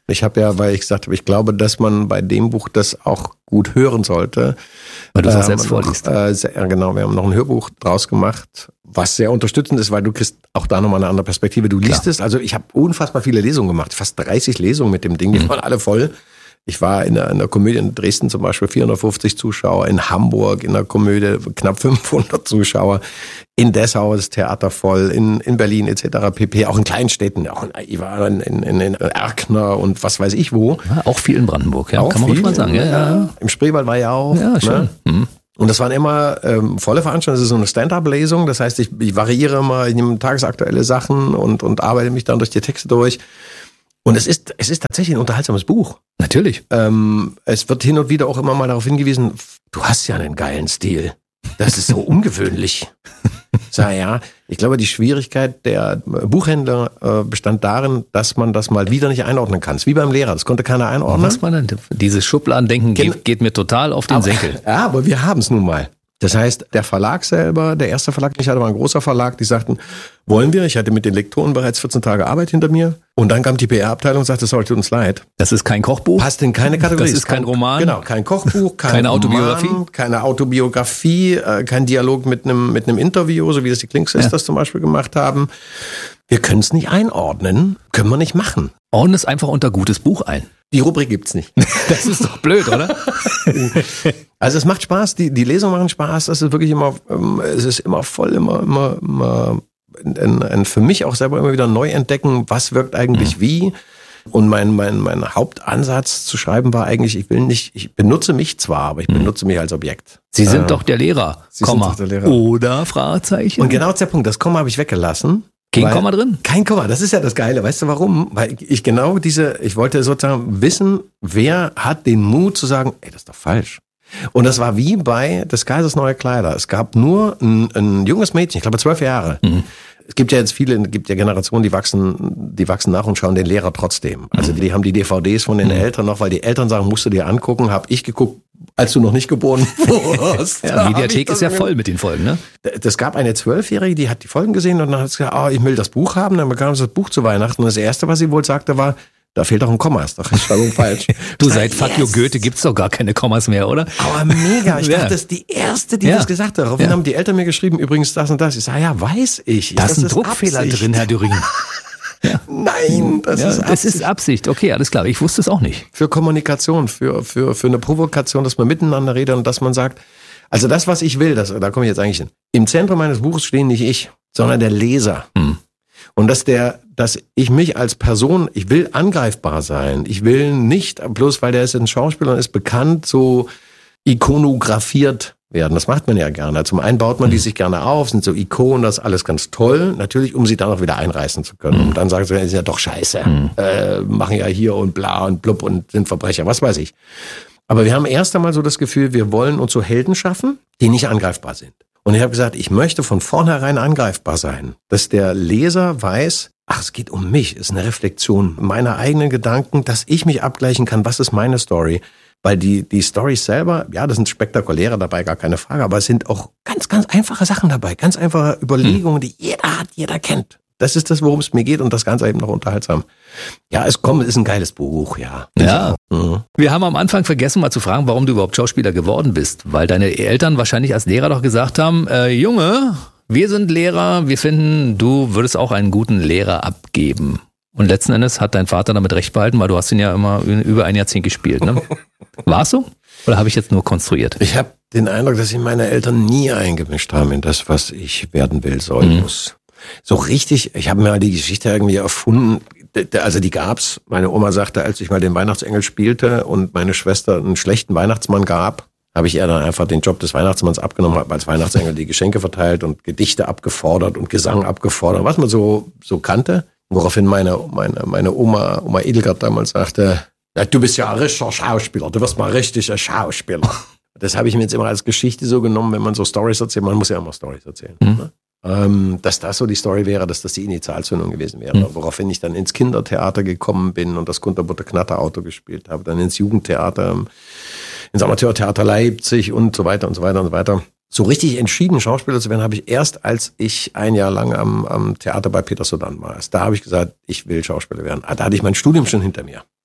[SPEAKER 4] Ich habe ja, weil ich gesagt habe, ich glaube, dass man bei dem Buch das auch gut hören sollte.
[SPEAKER 2] Weil du es auch selbst vorliest.
[SPEAKER 4] Äh, sehr, ja, genau, wir haben noch ein Hörbuch draus gemacht, was sehr unterstützend ist, weil du kriegst auch da nochmal eine andere Perspektive. Du liest Klar. es, also ich habe unfassbar viele Lesungen gemacht, fast dreißig Lesungen mit dem Ding, die mhm. waren alle voll. Ich war in der, in der Komödie in Dresden zum Beispiel vierhundertfünfzig Zuschauer, in Hamburg in der Komödie knapp fünfhundert Zuschauer, in Dessau das Theater voll, in, in Berlin et cetera pp. Auch in kleinen Städten, auch in, ich war in, in, in Erkner und was weiß ich wo.
[SPEAKER 2] Ja, auch viel in Brandenburg, ja, auch kann man viel, mal sagen. Ja, ja.
[SPEAKER 4] Im Spreewald war ja auch.
[SPEAKER 2] Ja, schön.
[SPEAKER 4] Ne?
[SPEAKER 2] Mhm.
[SPEAKER 4] Und das waren immer ähm, volle Veranstaltungen, das ist so eine Stand-up-Lesung, das heißt, ich, ich variiere immer, ich nehme tagesaktuelle Sachen und, und arbeite mich dann durch die Texte durch. Und es ist, es ist tatsächlich ein unterhaltsames Buch.
[SPEAKER 2] Natürlich.
[SPEAKER 4] Ähm, es wird hin und wieder auch immer mal darauf hingewiesen, du hast ja einen geilen Stil. Das ist so ungewöhnlich. Sag ja, ich glaube, die Schwierigkeit der Buchhändler äh, bestand darin, dass man das mal wieder nicht einordnen kann. Es ist wie beim Lehrer, das konnte keiner einordnen.
[SPEAKER 2] Was war denn? Dieses Schubladendenken
[SPEAKER 4] Gen-
[SPEAKER 2] geht, geht mir total auf den
[SPEAKER 4] aber,
[SPEAKER 2] Senkel.
[SPEAKER 4] Ja, aber wir haben es nun mal. Das heißt, der Verlag selber, der erste Verlag, den ich hatte, war ein großer Verlag, die sagten, wollen wir? Ich hatte mit den Lektoren bereits vierzehn Tage Arbeit hinter mir. Und dann kam die P R-Abteilung und sagte, sorry, tut uns leid.
[SPEAKER 2] Das ist kein Kochbuch?
[SPEAKER 4] Passt in keine Kategorie.
[SPEAKER 2] Das ist kein Roman?
[SPEAKER 4] Genau, kein Kochbuch, kein
[SPEAKER 2] keine
[SPEAKER 4] Roman,
[SPEAKER 2] Autobiografie?
[SPEAKER 4] Keine Autobiografie, äh, kein Dialog mit einem mit einem Interview, so wie das die Klink Sisters ja. zum Beispiel gemacht haben. Wir können es nicht einordnen, können wir nicht machen.
[SPEAKER 2] Ordne es einfach unter gutes Buch ein.
[SPEAKER 4] Die Rubrik gibt's nicht.
[SPEAKER 2] Das ist doch blöd, oder?
[SPEAKER 4] Also es macht Spaß, die, die Lesungen machen Spaß, es ist wirklich immer, ähm, es ist immer voll, immer, immer, immer ein, ein für mich auch selber immer wieder neu entdecken, was wirkt eigentlich mhm. wie. Und mein, mein, mein Hauptansatz zu schreiben war eigentlich, ich will nicht, ich benutze mich zwar, aber ich benutze mich als Objekt.
[SPEAKER 2] Sie sind
[SPEAKER 4] äh,
[SPEAKER 2] doch der Lehrer,
[SPEAKER 4] Sie
[SPEAKER 2] Komma.
[SPEAKER 4] sind doch der Lehrer.
[SPEAKER 2] Oder Fragezeichen.
[SPEAKER 4] Und genau der Punkt, das Komma habe ich weggelassen.
[SPEAKER 2] Kein Komma drin?
[SPEAKER 4] Kein Komma, das ist ja das Geile. Weißt du warum? Weil ich genau diese, ich wollte sozusagen wissen, wer hat den Mut zu sagen, ey, das ist doch falsch. Und das war wie bei des Kaisers neue Kleider. Es gab nur ein, ein junges Mädchen, ich glaube zwölf Jahre. Mhm. Es gibt ja jetzt viele, es gibt ja Generationen, die wachsen, die wachsen nach und schauen den Lehrer trotzdem. Also die haben die D V Ds von den mhm. Eltern noch, weil die Eltern sagen, musst du dir angucken, habe ich geguckt, als du noch nicht geboren wurdest.
[SPEAKER 2] Ja, die Mediathek ist ja voll mit den Folgen, ne?
[SPEAKER 4] Das gab eine Zwölfjährige, die hat die Folgen gesehen und dann hat sie gesagt, oh, ich will das Buch haben. Dann bekam sie das Buch zu Weihnachten und das Erste, was sie wohl sagte, war, da fehlt doch ein Komma, ist doch Rechtschreibung falsch.
[SPEAKER 2] Du, seit Fuck you Goethe gibt's doch gar keine Kommas mehr, oder?
[SPEAKER 4] Aber mega, ich
[SPEAKER 2] ja.
[SPEAKER 4] dachte, das ist die Erste, die
[SPEAKER 2] ja.
[SPEAKER 4] das gesagt hat. Daraufhin
[SPEAKER 2] ja.
[SPEAKER 4] haben die Eltern mir geschrieben, übrigens das und das. Ich sage, ja, weiß ich.
[SPEAKER 2] Da ist ein
[SPEAKER 4] das
[SPEAKER 2] Druckfehler
[SPEAKER 4] Absicht.
[SPEAKER 2] drin, Herr Döring. Ja.
[SPEAKER 4] Nein, das
[SPEAKER 2] ja,
[SPEAKER 4] ist Absicht.
[SPEAKER 2] Das ist Absicht, okay, alles klar. Ich wusste es auch nicht.
[SPEAKER 4] Für Kommunikation, für, für, für eine Provokation, dass man miteinander redet und dass man sagt, also das, was ich will, das, da komme ich jetzt eigentlich hin. Im Zentrum meines Buches stehen nicht ich, sondern der Leser. Hm. Und dass der, dass ich mich als Person, ich will angreifbar sein. Ich will nicht, bloß weil der ist ein Schauspieler und ist bekannt, so ikonografiert werden. Das macht man ja gerne. Zum einen baut man die sich gerne auf, sind so Ikonen, das ist alles ganz toll. Natürlich, um sie dann auch wieder einreißen zu können. Und dann sagen sie, das ist ja doch scheiße. Mhm. Äh, machen ja hier und bla und blub und sind Verbrecher, was weiß ich. Aber wir haben erst einmal so das Gefühl, wir wollen uns so Helden schaffen, die nicht angreifbar sind. Und ich habe gesagt, ich möchte von vornherein angreifbar sein. Dass der Leser weiß, ach, es geht um mich, es ist eine Reflexion meiner eigenen Gedanken, dass ich mich abgleichen kann, was ist meine Story. Weil die, die Storys selber, ja, das sind spektakuläre dabei, gar keine Frage, aber es sind auch ganz, ganz einfache Sachen dabei, ganz einfache Überlegungen, die jeder hat, jeder kennt. Das ist das, worum es mir geht und das Ganze eben noch unterhaltsam. Ja, es kommt, es ist ein geiles Buch, ja.
[SPEAKER 2] Ja.
[SPEAKER 4] Mhm.
[SPEAKER 2] Wir haben am Anfang vergessen, mal zu fragen, warum du überhaupt Schauspieler geworden bist. Weil deine Eltern wahrscheinlich als Lehrer doch gesagt haben, äh, Junge, wir sind Lehrer, wir finden, du würdest auch einen guten Lehrer abgeben. Und letzten Endes hat dein Vater damit recht behalten, weil du hast ihn ja immer über ein Jahrzehnt gespielt, ne? War es so? Oder habe ich jetzt nur konstruiert?
[SPEAKER 4] Ich habe den Eindruck, dass sich meine Eltern nie eingemischt haben in das, was ich werden will, soll, mhm. muss. So richtig, ich habe mir mal die Geschichte irgendwie erfunden, also die gab's. Meine Oma sagte, als ich mal den Weihnachtsengel spielte und meine Schwester einen schlechten Weihnachtsmann gab, habe ich ihr dann einfach den Job des Weihnachtsmanns abgenommen, habe als Weihnachtsengel die Geschenke verteilt und Gedichte abgefordert und Gesang abgefordert, was man so so kannte. Woraufhin meine meine meine Oma, Oma Edelgard damals sagte, ja, du bist ja ein richtiger Schauspieler, du wirst mal richtig ein Schauspieler. Das habe ich mir jetzt immer als Geschichte so genommen, wenn man so Storys erzählt, man muss ja immer Storys erzählen. Mhm. Ne? Ähm, dass das so die Story wäre, dass das die Initialzündung gewesen wäre. Mhm. Woraufhin ich dann ins Kindertheater gekommen bin und das Kunterbutter Knatter Auto gespielt habe, dann ins Jugendtheater, ins Amateurtheater Leipzig und so weiter und so weiter und so weiter. So richtig entschieden, Schauspieler zu werden, habe ich erst, als ich ein Jahr lang am, am Theater bei Peter Sodan war. Da habe ich gesagt, ich will Schauspieler werden. Da hatte ich mein Studium schon hinter mir.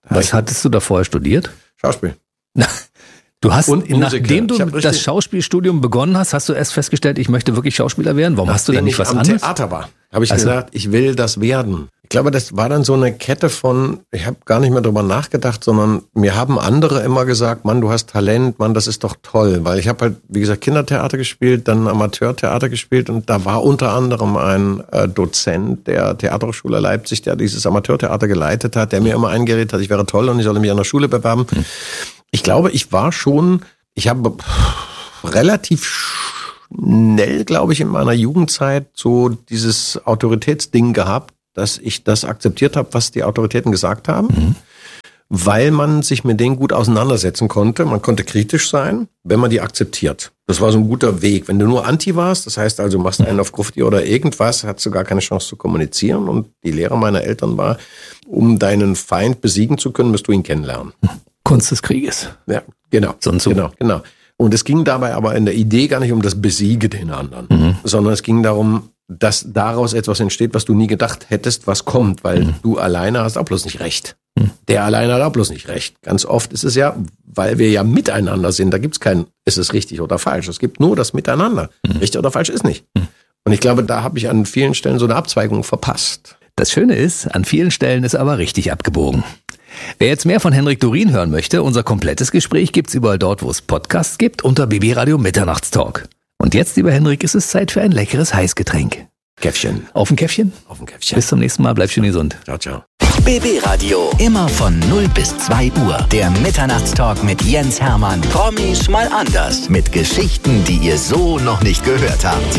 [SPEAKER 2] Was hattest du da vorher studiert?
[SPEAKER 4] Schauspiel.
[SPEAKER 2] Du hast,
[SPEAKER 4] Und
[SPEAKER 2] nachdem du
[SPEAKER 4] Musiker.
[SPEAKER 2] das Schauspielstudium begonnen hast, hast du erst festgestellt, ich möchte wirklich Schauspieler werden? Warum hast du denn nicht was
[SPEAKER 4] am
[SPEAKER 2] anderes?
[SPEAKER 4] Theater war, habe ich
[SPEAKER 2] Also-
[SPEAKER 4] gesagt, ich will das werden. Ich glaube, das war dann so eine Kette von, ich habe gar nicht mehr drüber nachgedacht, sondern mir haben andere immer gesagt, Mann, du hast Talent, Mann, das ist doch toll. Weil ich habe halt, wie gesagt, Kindertheater gespielt, dann Amateurtheater gespielt und da war unter anderem ein äh, Dozent der Theaterhochschule Leipzig, der dieses Amateurtheater geleitet hat, der mir immer eingeredet hat, ich wäre toll und ich solle mich an der Schule bewerben. Hm. Ich glaube, ich war schon, ich habe relativ schnell, glaube ich, in meiner Jugendzeit so dieses Autoritätsding gehabt, dass ich das akzeptiert habe, was die Autoritäten gesagt haben, mhm. weil man sich mit denen gut auseinandersetzen konnte. Man konnte kritisch sein, wenn man die akzeptiert. Das war so ein guter Weg. Wenn du nur Anti warst, das heißt also, machst einen auf Grufti oder irgendwas, hast du gar keine Chance zu kommunizieren. Und die Lehre meiner Eltern war, um deinen Feind besiegen zu können, musst du ihn kennenlernen.
[SPEAKER 2] Kunst des Krieges.
[SPEAKER 4] Ja, genau.
[SPEAKER 2] Sonst so.
[SPEAKER 4] Genau, genau. Und es ging dabei aber in der Idee gar nicht um das Besiege den anderen, mhm. sondern es ging darum, dass daraus etwas entsteht, was du nie gedacht hättest, was kommt, weil mhm. du alleine hast auch bloß nicht recht. Mhm. Der alleine hat auch bloß nicht recht. Ganz oft ist es ja, weil wir ja miteinander sind, da gibt's kein, ist es richtig oder falsch. Es gibt nur das Miteinander. Mhm. Richtig oder falsch ist nicht. Mhm. Und ich glaube, da habe ich an vielen Stellen so eine Abzweigung verpasst.
[SPEAKER 2] Das Schöne ist, an vielen Stellen ist aber richtig abgebogen. Wer jetzt mehr von Henrik Dorin hören möchte, unser komplettes Gespräch gibt's überall dort, wo es Podcasts gibt, unter B B Radio Mitternachtstalk. Und jetzt, lieber Henrik, ist es Zeit für ein leckeres Heißgetränk.
[SPEAKER 4] Käffchen.
[SPEAKER 2] Auf ein Käffchen?
[SPEAKER 4] Auf ein Käffchen.
[SPEAKER 2] Bis zum nächsten Mal, bleib schön gesund.
[SPEAKER 4] Ciao, ciao.
[SPEAKER 5] B B Radio. Immer von null bis zwei Uhr. Der Mitternachtstalk mit Jens Hermann. Promis mal anders. Mit Geschichten, die ihr so noch nicht gehört habt.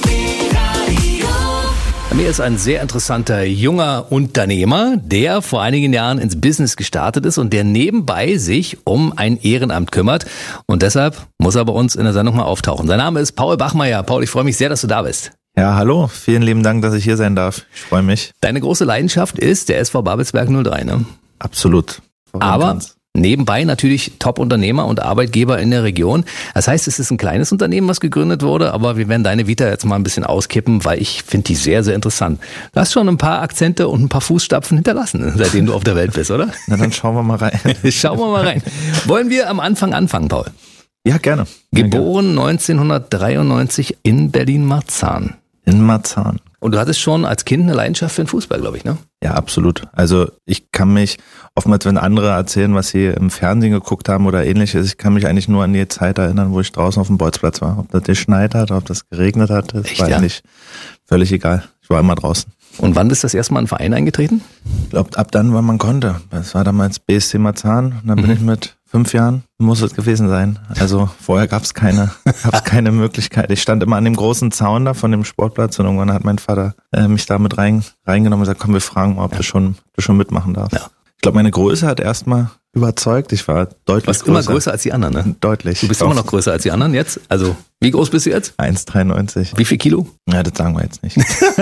[SPEAKER 2] Bei mir ist ein sehr interessanter junger Unternehmer, der vor einigen Jahren ins Business gestartet ist und der nebenbei sich um ein Ehrenamt kümmert. Und deshalb muss er bei uns in der Sendung mal auftauchen. Sein Name ist Paul Bachmeier. Paul, ich freue mich sehr, dass du da bist.
[SPEAKER 6] Ja, hallo. Vielen lieben Dank, dass ich hier sein darf. Ich freue mich.
[SPEAKER 2] Deine große Leidenschaft ist der S V Babelsberg null drei, ne?
[SPEAKER 6] Absolut.
[SPEAKER 2] Aber nebenbei natürlich Top-Unternehmer und Arbeitgeber in der Region. Das heißt, es ist ein kleines Unternehmen, was gegründet wurde, aber wir werden deine Vita jetzt mal ein bisschen auskippen, weil ich finde die sehr, sehr interessant. Du hast schon ein paar Akzente und ein paar Fußstapfen hinterlassen, seitdem du auf der Welt bist, oder?
[SPEAKER 6] Na, dann schauen wir mal rein.
[SPEAKER 2] Schauen wir mal rein. Wollen wir am Anfang anfangen, Paul?
[SPEAKER 6] Ja, gerne.
[SPEAKER 2] Geboren neunzehnhundertdreiundneunzig in Berlin-Marzahn.
[SPEAKER 6] In Marzahn.
[SPEAKER 2] Und du hattest schon als Kind eine Leidenschaft für den Fußball, glaube ich, ne?
[SPEAKER 6] Ja, absolut. Also ich kann mich, oftmals wenn andere erzählen, was sie im Fernsehen geguckt haben oder ähnliches, ich kann mich eigentlich nur an die Zeit erinnern, wo ich draußen auf dem Bolzplatz war. Ob das geschneit hat, ob das geregnet hat, das
[SPEAKER 2] Echt,
[SPEAKER 6] war
[SPEAKER 2] ja?
[SPEAKER 6] eigentlich völlig egal. Ich war immer draußen.
[SPEAKER 2] Und wann bist du das erste Mal in einen Verein eingetreten?
[SPEAKER 6] Ich glaube, ab dann, wann man konnte. Das war damals B S C Marzahn. Und dann bin
[SPEAKER 2] Mhm.
[SPEAKER 6] ich mit fünf Jahren, muss es gewesen sein. Also vorher gab es keine, gab's keine Möglichkeit. Ich stand immer an dem großen Zaun da von dem Sportplatz und irgendwann hat mein Vater äh, mich da mit rein, reingenommen und gesagt, komm, wir fragen mal, ob ja. du schon, du schon mitmachen darfst. Ja. Ich glaube, meine Größe hat erstmal überzeugt. Ich war deutlich
[SPEAKER 2] du warst
[SPEAKER 6] größer.
[SPEAKER 2] immer größer als die anderen, ne?
[SPEAKER 6] Deutlich.
[SPEAKER 2] Du bist immer noch größer als die anderen jetzt? Also, wie groß bist du jetzt?
[SPEAKER 6] eins Komma dreiundneunzig.
[SPEAKER 2] Wie viel Kilo?
[SPEAKER 6] Ja, das sagen wir jetzt nicht.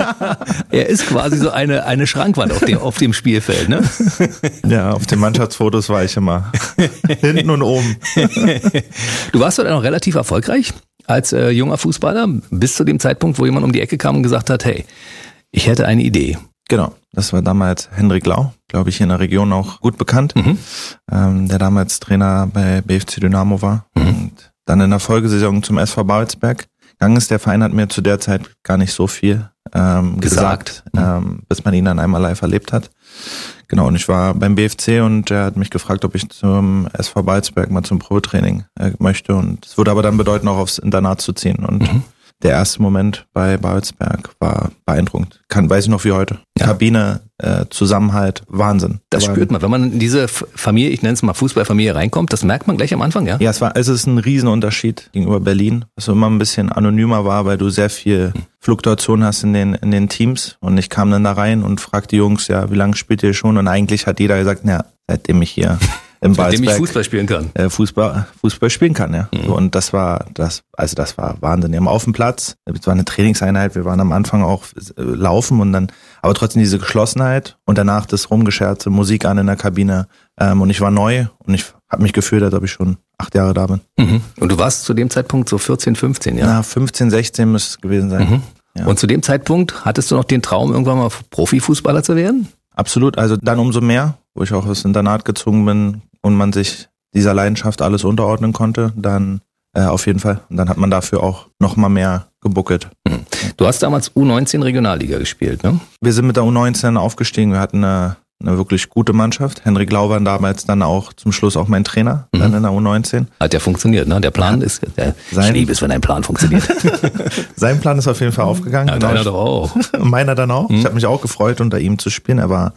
[SPEAKER 2] Er ist quasi so eine, eine Schrankwand auf dem, auf dem Spielfeld, ne?
[SPEAKER 6] Ja, auf den Mannschaftsfotos war ich immer hinten und oben.
[SPEAKER 2] Du warst dort noch relativ erfolgreich als äh, junger Fußballer, bis zu dem Zeitpunkt, wo jemand um die Ecke kam und gesagt hat, hey, ich hätte eine Idee.
[SPEAKER 6] Genau, das war damals Hendrik Lau, glaube ich, hier in der Region auch gut bekannt, mhm. ähm, der damals Trainer bei B F C Dynamo war mhm. und dann in der Folgesaison zum S V Babelsberg gegangen ist. Der Verein hat mir zu der Zeit gar nicht so viel ähm, gesagt, gesagt mhm. ähm, bis man ihn dann einmal live erlebt hat. Genau, und ich war beim B F C und er hat mich gefragt, ob ich zum S V Babelsberg mal zum Probetraining äh, möchte und es würde aber dann bedeuten, auch aufs Internat zu ziehen und mhm. der erste Moment bei Babelsberg war beeindruckend. Kann, weiß ich noch wie heute. Ja. Kabine, äh, Zusammenhalt, Wahnsinn.
[SPEAKER 2] Das spürt man, wenn man in diese Familie, ich nenne es mal Fußballfamilie reinkommt, das merkt man gleich am Anfang, ja?
[SPEAKER 6] Ja, es war, es ist ein Riesenunterschied gegenüber Berlin, was so immer ein bisschen anonymer war, weil du sehr viel Fluktuation hast in den, in den Teams und ich kam dann da rein und fragte die Jungs, ja, wie lange spielt ihr schon? Und eigentlich hat jeder gesagt, na, seitdem ich hier im
[SPEAKER 2] Seitdem ich Fußball spielen kann.
[SPEAKER 6] Äh, Fußball, Fußball spielen kann, ja. Mhm. Und das war, das, also das war Wahnsinn. Eben auf dem Platz, es war eine Trainingseinheit, wir waren am Anfang auch äh, laufen und dann, aber trotzdem diese Geschlossenheit und danach das Rumgescherze, Musik an in der Kabine. Ähm, und ich war neu und ich habe mich gefühlt, als ob ich schon acht Jahre da bin.
[SPEAKER 2] Mhm. Und du warst zu dem Zeitpunkt so vierzehn, fünfzehn, ja?
[SPEAKER 6] Na, fünfzehn, sechzehn müsste es gewesen sein.
[SPEAKER 2] Mhm.
[SPEAKER 6] Ja.
[SPEAKER 2] Und zu dem Zeitpunkt hattest du noch den Traum, irgendwann mal Profifußballer zu werden?
[SPEAKER 6] absolut. Also dann umso mehr, wo ich auch aufs Internat gezogen bin und man sich dieser Leidenschaft alles unterordnen konnte, dann äh, auf jeden Fall. Und dann hat man dafür auch noch mal mehr gebuckelt.
[SPEAKER 2] Du hast damals U neunzehn Regionalliga gespielt, ne?
[SPEAKER 6] Wir sind mit der U neunzehn aufgestiegen. Wir hatten eine, eine wirklich gute Mannschaft. Henrik Lau war damals dann auch zum Schluss auch mein Trainer, mhm. dann in der U neunzehn.
[SPEAKER 2] Hat ja funktioniert, ne? Der Plan ja. ist, der,
[SPEAKER 6] sein,
[SPEAKER 2] ich liebe es, wenn ein Plan funktioniert.
[SPEAKER 6] Sein Plan ist auf jeden Fall aufgegangen.
[SPEAKER 2] Ja, deiner doch auch.
[SPEAKER 6] Meiner dann auch. Mhm. Ich habe mich auch gefreut, unter ihm zu spielen. Er war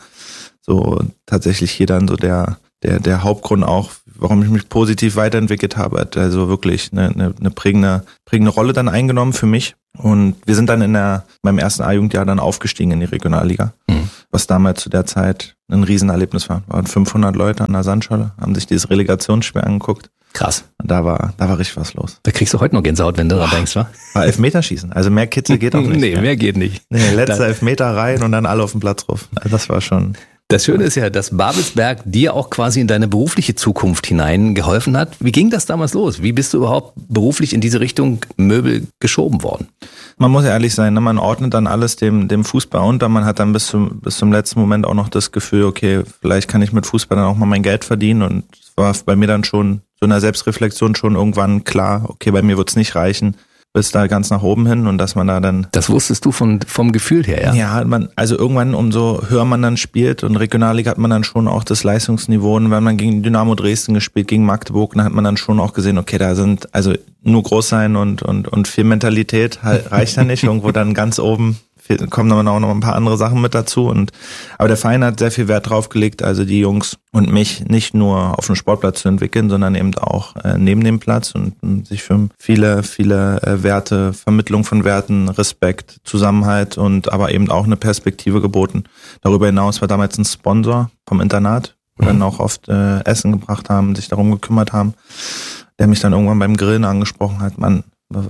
[SPEAKER 6] so tatsächlich hier dann so der, der, der Hauptgrund auch, warum ich mich positiv weiterentwickelt habe. Hat also wirklich eine, eine, eine prägende, prägende Rolle dann eingenommen für mich. Und wir sind dann in der, beim ersten A-Jugendjahr dann aufgestiegen in die Regionalliga, mhm. was damals zu der Zeit ein Riesenerlebnis war. Waren fünfhundert Leute an der Sandschale, haben sich dieses Relegationsspiel angeguckt.
[SPEAKER 2] Krass.
[SPEAKER 6] Und da war, da war richtig was los.
[SPEAKER 2] Da kriegst du heute noch Gänsehaut, wenn du daran denkst, wa?
[SPEAKER 6] War Elfmeterschießen. Also mehr Kitzel geht auch nicht.
[SPEAKER 2] Nee, mehr geht nicht.
[SPEAKER 6] Nee, letzter Elfmeter rein und dann alle auf den Platz ruf. Also das war schon...
[SPEAKER 2] Das Schöne ist ja, dass Babelsberg dir auch quasi in deine berufliche Zukunft hinein geholfen hat. Wie ging das damals los? Wie bist du überhaupt beruflich in diese Richtung Möbel geschoben worden?
[SPEAKER 6] Man muss ehrlich sein, ne? Man ordnet dann alles dem, dem Fußball unter. Man hat dann bis zum, bis zum letzten Moment auch noch das Gefühl, okay, vielleicht kann ich mit Fußball dann auch mal mein Geld verdienen. Und es war bei mir dann schon so in der Selbstreflexion schon irgendwann klar, okay, bei mir wird es nicht reichen. Bis da ganz nach oben hin und dass man da dann...
[SPEAKER 2] Das wusstest du von, vom Gefühl her, ja?
[SPEAKER 6] Ja, man, also irgendwann umso höher man dann spielt und Regionalliga hat man dann schon auch das Leistungsniveau und wenn man gegen Dynamo Dresden gespielt, gegen Magdeburg, dann hat man dann schon auch gesehen, okay, da sind, also nur groß sein und, und, und viel Mentalität reicht da nicht, irgendwo dann ganz oben kommen dann auch noch ein paar andere Sachen mit dazu und aber der Verein hat sehr viel Wert drauf gelegt, also die Jungs und mich nicht nur auf dem Sportplatz zu entwickeln, sondern eben auch äh, neben dem Platz und, und sich für viele, viele äh, Werte, Vermittlung von Werten, Respekt, Zusammenhalt und aber eben auch eine Perspektive geboten. Darüber hinaus war damals ein Sponsor vom Internat, wo mhm. dann auch oft äh, Essen gebracht haben, sich darum gekümmert haben, der mich dann irgendwann beim Grillen angesprochen hat, Mann,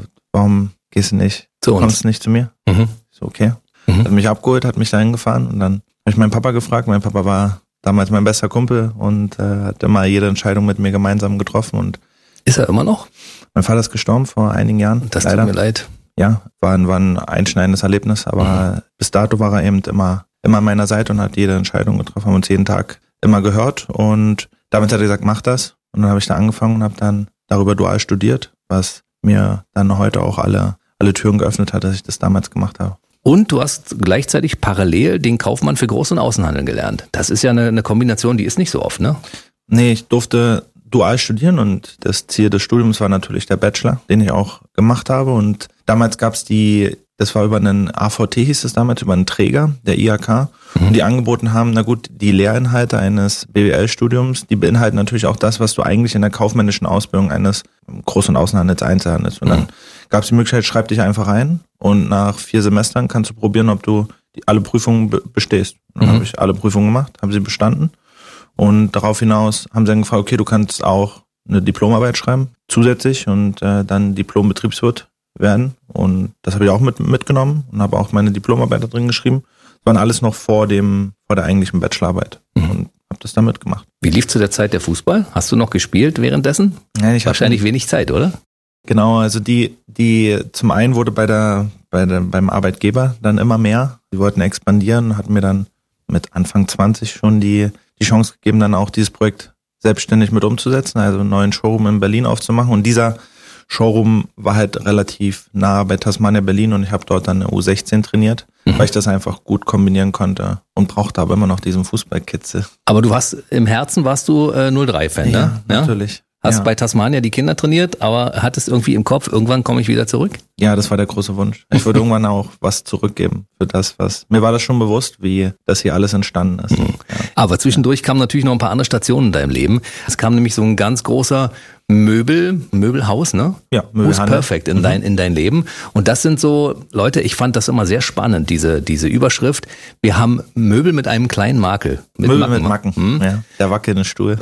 [SPEAKER 6] warum gehst du nicht,
[SPEAKER 2] zu uns.
[SPEAKER 6] Kommst nicht zu mir?
[SPEAKER 2] Mhm.
[SPEAKER 6] So, okay. Mhm. Hat mich abgeholt, hat mich dahin gefahren und dann habe ich meinen Papa gefragt. Mein Papa war damals mein bester Kumpel und äh, hat immer jede Entscheidung mit mir gemeinsam getroffen. Und
[SPEAKER 2] ist er immer noch?
[SPEAKER 6] Mein Vater ist gestorben vor einigen Jahren.
[SPEAKER 2] Das
[SPEAKER 6] leider.
[SPEAKER 2] Tut mir leid.
[SPEAKER 6] Ja, war ein, war ein einschneidendes Erlebnis, aber mhm. bis dato war er eben immer, immer an meiner Seite und hat jede Entscheidung getroffen, haben uns jeden Tag immer gehört und damit hat er gesagt, mach das. Und dann habe ich da angefangen und habe dann darüber dual studiert, was mir dann heute auch alle, alle Türen geöffnet hat, dass ich das damals gemacht habe.
[SPEAKER 2] Und du hast gleichzeitig parallel den Kaufmann für Groß- und Außenhandel gelernt. Das ist ja eine, eine Kombination, die ist nicht so oft, ne?
[SPEAKER 6] Nee, ich durfte dual studieren und das Ziel des Studiums war natürlich der Bachelor, den ich auch gemacht habe. Und damals gab's die, das war über einen A V T, hieß es damals, über einen Träger, der I H K, mhm. und die angeboten haben, na gut, die Lehrinhalte eines B W L-Studiums, die beinhalten natürlich auch das, was du eigentlich in der kaufmännischen Ausbildung eines Groß- und Außenhandels, Einzelhandels. Und dann mhm. gab's die Möglichkeit, schreib dich einfach ein und nach vier Semestern kannst du probieren, ob du die, alle Prüfungen be- bestehst. Und dann mhm. habe ich alle Prüfungen gemacht, habe sie bestanden. Und darauf hinaus haben sie dann gefragt, okay, du kannst auch eine Diplomarbeit schreiben, zusätzlich und äh, dann Diplom-Betriebswirt werden. Und das habe ich auch mit mitgenommen und habe auch meine Diplomarbeit da drin geschrieben. Das waren alles noch vor dem vor der eigentlichen Bachelorarbeit mhm. und habe das dann mitgemacht.
[SPEAKER 2] Wie lief zu der Zeit der Fußball? Hast du noch gespielt währenddessen?
[SPEAKER 6] Ja, ich
[SPEAKER 2] Wahrscheinlich
[SPEAKER 6] hatte,
[SPEAKER 2] wenig Zeit, oder?
[SPEAKER 6] Genau, also die die zum einen wurde bei der bei der beim Arbeitgeber dann immer mehr. Die wollten expandieren, hatten mir dann mit Anfang zwanzig schon die die Chance gegeben, dann auch dieses Projekt selbstständig mit umzusetzen, also einen neuen Showroom in Berlin aufzumachen. Und dieser Showroom war halt relativ nah bei Tasmania Berlin und ich habe dort dann eine U sechzehn trainiert, mhm. weil ich das einfach gut kombinieren konnte und brauchte aber immer noch diesen Fußballkitzel.
[SPEAKER 2] Aber du warst, im Herzen warst du äh, null drei Fan,
[SPEAKER 6] ja,
[SPEAKER 2] ne?
[SPEAKER 6] Natürlich.
[SPEAKER 2] Hast
[SPEAKER 6] ja.
[SPEAKER 2] bei Tasmania die Kinder trainiert, aber hattest irgendwie im Kopf, irgendwann komme ich wieder zurück?
[SPEAKER 6] Ja, das war der große Wunsch. Ich würde irgendwann auch was zurückgeben für das, was... Mir war das schon bewusst, wie das hier alles entstanden ist.
[SPEAKER 2] Mhm. Ja. Aber zwischendurch kamen natürlich noch ein paar andere Stationen in deinem Leben. Es kam nämlich so ein ganz großer Möbel, Möbelhaus, ne?
[SPEAKER 6] Ja, Möbelhandel.
[SPEAKER 2] Perfect in dein, in dein Leben. Und das sind so, Leute, ich fand das immer sehr spannend, diese, diese Überschrift. Wir haben Möbel mit einem kleinen Makel.
[SPEAKER 6] Mit Möbel Macken. mit Macken, hm? ja. Der wackelnde Stuhl.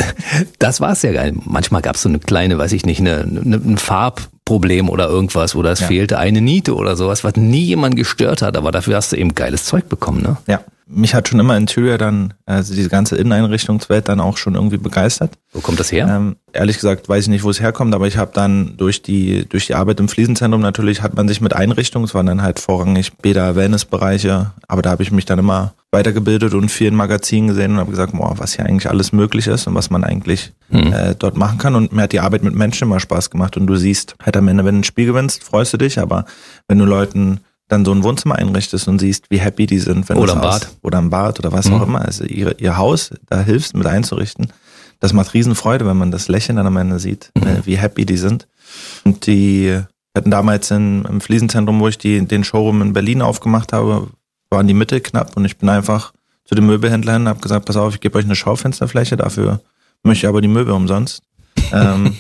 [SPEAKER 2] Das war's ja geil. Manchmal gab's so eine kleine, weiß ich nicht, eine, eine, ein Farbproblem oder irgendwas oder es ja. fehlte eine Niete oder sowas, was nie jemand gestört hat, aber dafür hast du eben geiles Zeug bekommen, ne?
[SPEAKER 6] Ja. mich hat schon immer Interior dann, also diese ganze Inneneinrichtungswelt dann auch schon irgendwie begeistert.
[SPEAKER 2] Wo kommt das her?
[SPEAKER 6] Ähm, ehrlich gesagt weiß ich nicht, wo es herkommt, aber ich habe dann durch die durch die Arbeit im Fliesenzentrum natürlich hat man sich mit Einrichtungen, es waren dann halt vorrangig Bäder, Wellnessbereiche, aber da habe ich mich dann immer weitergebildet und viel in Magazinen gesehen und habe gesagt, boah, was hier eigentlich alles möglich ist und was man eigentlich mhm. äh, dort machen kann. Und mir hat die Arbeit mit Menschen immer Spaß gemacht und du siehst halt am Ende, wenn du ein Spiel gewinnst, freust du dich, aber wenn du Leuten dann so ein Wohnzimmer einrichtest und siehst, wie happy die sind. Wenn
[SPEAKER 2] oder
[SPEAKER 6] im
[SPEAKER 2] Bad.
[SPEAKER 6] Oder im Bad oder was mhm. auch immer. Also ihre, ihr Haus, da hilfst mit einzurichten. Das macht Riesenfreude, wenn man das Lächeln dann am Ende sieht, mhm. wie happy die sind. Und die hatten damals in, im Fliesenzentrum, wo ich die, den Showroom in Berlin aufgemacht habe, waren die Mittel knapp und ich bin einfach zu den Möbelhändlern und habe gesagt, pass auf, ich gebe euch eine Schaufensterfläche, dafür möchte ich aber die Möbel umsonst. ähm,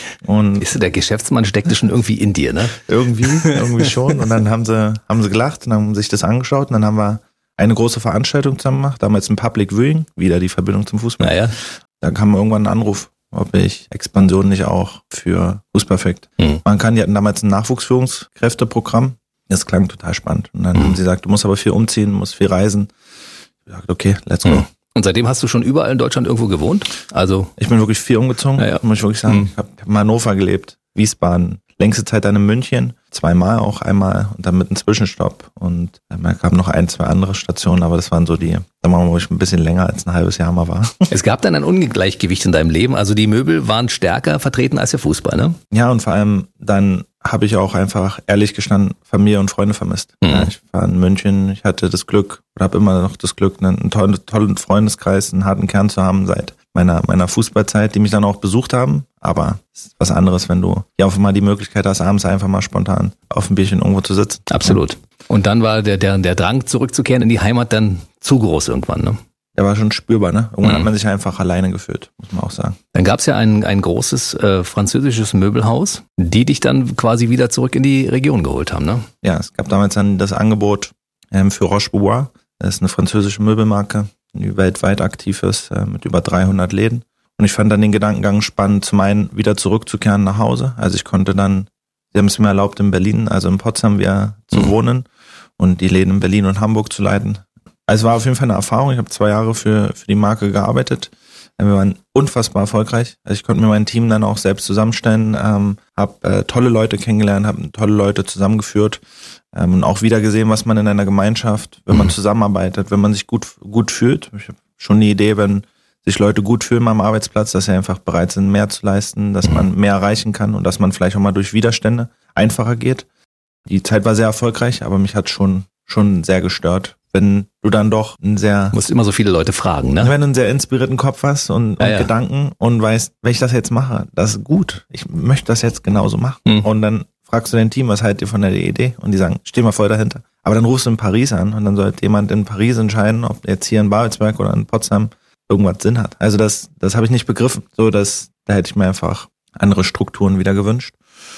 [SPEAKER 6] und
[SPEAKER 2] ist der Geschäftsmann steckte schon irgendwie in dir, ne?
[SPEAKER 6] Irgendwie, irgendwie schon. Und dann haben sie, haben sie gelacht und haben sich das angeschaut und dann haben wir eine große Veranstaltung zusammen gemacht, damals ein Public Viewing, wieder die Verbindung zum Fußball.
[SPEAKER 2] Naja.
[SPEAKER 6] Da kam irgendwann ein Anruf, ob ich Expansion nicht auch für Fußperfekt mhm. machen kann. Die hatten damals ein Nachwuchsführungskräfteprogramm. Das klang total spannend. Und dann mhm. haben sie gesagt, du musst aber viel umziehen, musst viel reisen. Ich sagte, okay, let's go. Mhm.
[SPEAKER 2] Und seitdem hast du schon überall in Deutschland irgendwo gewohnt? Also
[SPEAKER 6] ich bin wirklich viel umgezogen,
[SPEAKER 2] ja, ja.
[SPEAKER 6] muss ich wirklich sagen.
[SPEAKER 2] Mhm.
[SPEAKER 6] Ich habe hab in Hannover gelebt, Wiesbaden, längste Zeit dann in München, zweimal auch, einmal und dann mit einem Zwischenstopp. Und dann kamen noch ein, zwei andere Stationen, aber das waren so die, da machen wir ruhig ein bisschen länger als ein halbes Jahr mal war.
[SPEAKER 2] Es gab dann ein Ungleichgewicht in deinem Leben, also die Möbel waren stärker vertreten als der Fußball, ne?
[SPEAKER 6] Ja, und vor allem dann habe ich auch einfach, ehrlich gestanden, Familie und Freunde vermisst. Mhm. Ja, ich war in München, ich hatte das Glück, oder habe immer noch das Glück, einen tollen, tollen Freundeskreis, einen harten Kern zu haben seit meiner meiner Fußballzeit, die mich dann auch besucht haben. Aber es ist was anderes, wenn du ja auch mal die Möglichkeit hast, abends einfach mal spontan auf ein Bierchen irgendwo zu sitzen.
[SPEAKER 2] Absolut. Und dann war der, der, der Drang zurückzukehren in die Heimat dann zu groß irgendwann, ne?
[SPEAKER 6] Der war schon spürbar, ne? Irgendwann
[SPEAKER 2] Mhm.
[SPEAKER 6] hat man sich einfach alleine gefühlt, muss man auch sagen.
[SPEAKER 2] Dann gab es ja ein, ein großes äh, französisches Möbelhaus, die dich dann quasi wieder zurück in die Region geholt haben, ne?
[SPEAKER 6] Ja, es gab damals dann das Angebot ähm, für Roche-Bois. Das ist eine französische Möbelmarke, die weltweit aktiv ist, äh, mit über dreihundert Läden. Und ich fand dann den Gedankengang spannend, zum einen wieder zurückzukehren nach Hause. Also ich konnte dann, sie haben es mir erlaubt, in Berlin, also in Potsdam wieder zu
[SPEAKER 2] Mhm.
[SPEAKER 6] wohnen und die Läden in Berlin und Hamburg zu leiten. Also es war auf jeden Fall eine Erfahrung. Ich habe zwei Jahre für für die Marke gearbeitet. Wir waren unfassbar erfolgreich. Also ich konnte mir mein Team dann auch selbst zusammenstellen, ähm, habe äh, tolle Leute kennengelernt, habe tolle Leute zusammengeführt ähm, und auch wieder gesehen, was man in einer Gemeinschaft, wenn man zusammenarbeitet, wenn man sich gut gut fühlt. Ich habe schon die Idee, wenn sich Leute gut fühlen am Arbeitsplatz, dass sie einfach bereit sind, mehr zu leisten, dass man mehr erreichen kann und dass man vielleicht auch mal durch Widerstände einfacher geht. Die Zeit war sehr erfolgreich, aber mich hat schon schon sehr gestört, wenn du dann doch ein sehr,
[SPEAKER 2] Du musst immer so viele Leute fragen, ne?
[SPEAKER 6] wenn du einen sehr inspirierten Kopf hast und, und
[SPEAKER 2] Ja, ja.
[SPEAKER 6] Gedanken und weißt, wenn ich das jetzt mache, das ist gut. Ich möchte das jetzt genauso machen.
[SPEAKER 2] Mhm.
[SPEAKER 6] Und dann fragst du dein Team, was haltet ihr von der Idee? Und die sagen, steh mal voll dahinter. Aber dann rufst du in Paris an und dann sollte jemand in Paris entscheiden, ob jetzt hier in Babelsberg oder in Potsdam irgendwas Sinn hat. Also das, das habe ich nicht begriffen. So, dass, da hätte ich mir einfach andere Strukturen wieder gewünscht.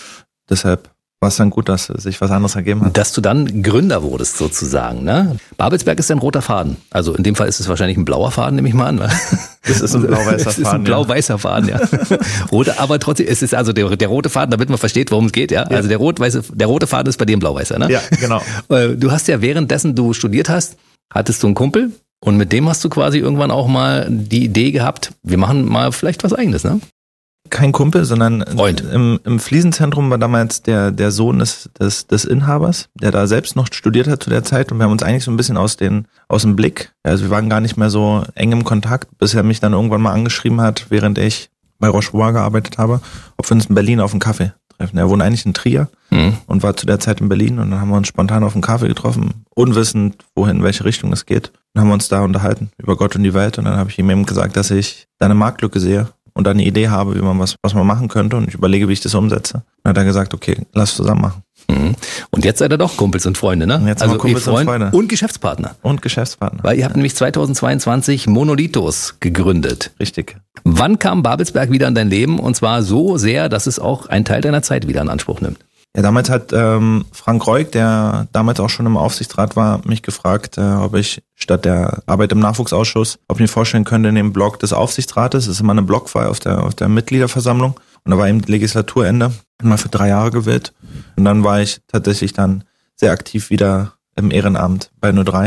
[SPEAKER 6] Deshalb war es dann gut, dass sich was anderes ergeben hat.
[SPEAKER 2] Dass du dann Gründer wurdest sozusagen, ne? Babelsberg ist ein roter Faden. Also in dem Fall ist es wahrscheinlich ein blauer Faden, nehme ich mal an.
[SPEAKER 6] Das ist ein blau-weißer
[SPEAKER 2] Es ist ein
[SPEAKER 6] Faden, ja.
[SPEAKER 2] blau-weißer Faden, ja. Rote, aber trotzdem, es ist also der, der rote Faden, damit man versteht, worum es geht, ja. Also der rot-weiße, der rote Faden ist bei dir ein blau-weißer, ne?
[SPEAKER 6] Ja, genau.
[SPEAKER 2] Du hast ja währenddessen du studiert hast, hattest du einen Kumpel und mit dem hast du quasi irgendwann auch mal die Idee gehabt, wir machen mal vielleicht was Eigenes, ne?
[SPEAKER 6] Kein Kumpel, sondern
[SPEAKER 2] Freund.
[SPEAKER 6] Im, im Fliesenzentrum war damals der, der Sohn des, des, des Inhabers, der da selbst noch studiert hat zu der Zeit und wir haben uns eigentlich so ein bisschen aus, den, aus dem Blick, also wir waren gar nicht mehr so eng im Kontakt, bis er mich dann irgendwann mal angeschrieben hat, während ich bei Roche-Bois gearbeitet habe, ob wir uns in Berlin auf einen Kaffee treffen. Er wohnt eigentlich in Trier
[SPEAKER 2] Mhm.
[SPEAKER 6] und war zu der Zeit in Berlin und dann haben wir uns spontan auf einen Kaffee getroffen, unwissend, wohin, in welche Richtung es geht. Dann haben wir uns da unterhalten über Gott und die Welt und dann habe ich ihm eben gesagt, dass ich da eine Marktlücke sehe und dann eine Idee habe, wie man was, was man machen könnte und ich überlege, wie ich das umsetze. Dann hat er gesagt, okay, lass zusammen machen.
[SPEAKER 2] Mhm. Und jetzt seid ihr doch Kumpels und Freunde, ne?
[SPEAKER 6] Und jetzt sind
[SPEAKER 2] also
[SPEAKER 6] wir Kumpels
[SPEAKER 2] ihr Freund
[SPEAKER 6] und Freunde.
[SPEAKER 2] und Geschäftspartner.
[SPEAKER 6] Und Geschäftspartner.
[SPEAKER 2] Weil ihr habt nämlich zweitausendzweiundzwanzig Monolithos gegründet.
[SPEAKER 6] Richtig.
[SPEAKER 2] Wann kam Babelsberg wieder in dein Leben? Und zwar so sehr, dass es auch einen Teil deiner Zeit wieder in Anspruch nimmt.
[SPEAKER 6] Ja, damals hat ähm, Frank Reuk, der damals auch schon im Aufsichtsrat war, mich gefragt, äh, ob ich statt der Arbeit im Nachwuchsausschuss, ob ich mir vorstellen könnte, in dem Blog des Aufsichtsrates, das ist immer eine Blockwahl auf der, auf der Mitgliederversammlung, und da war eben Legislaturende, mal für drei Jahre gewählt. Und dann war ich tatsächlich dann sehr aktiv wieder im Ehrenamt bei null drei.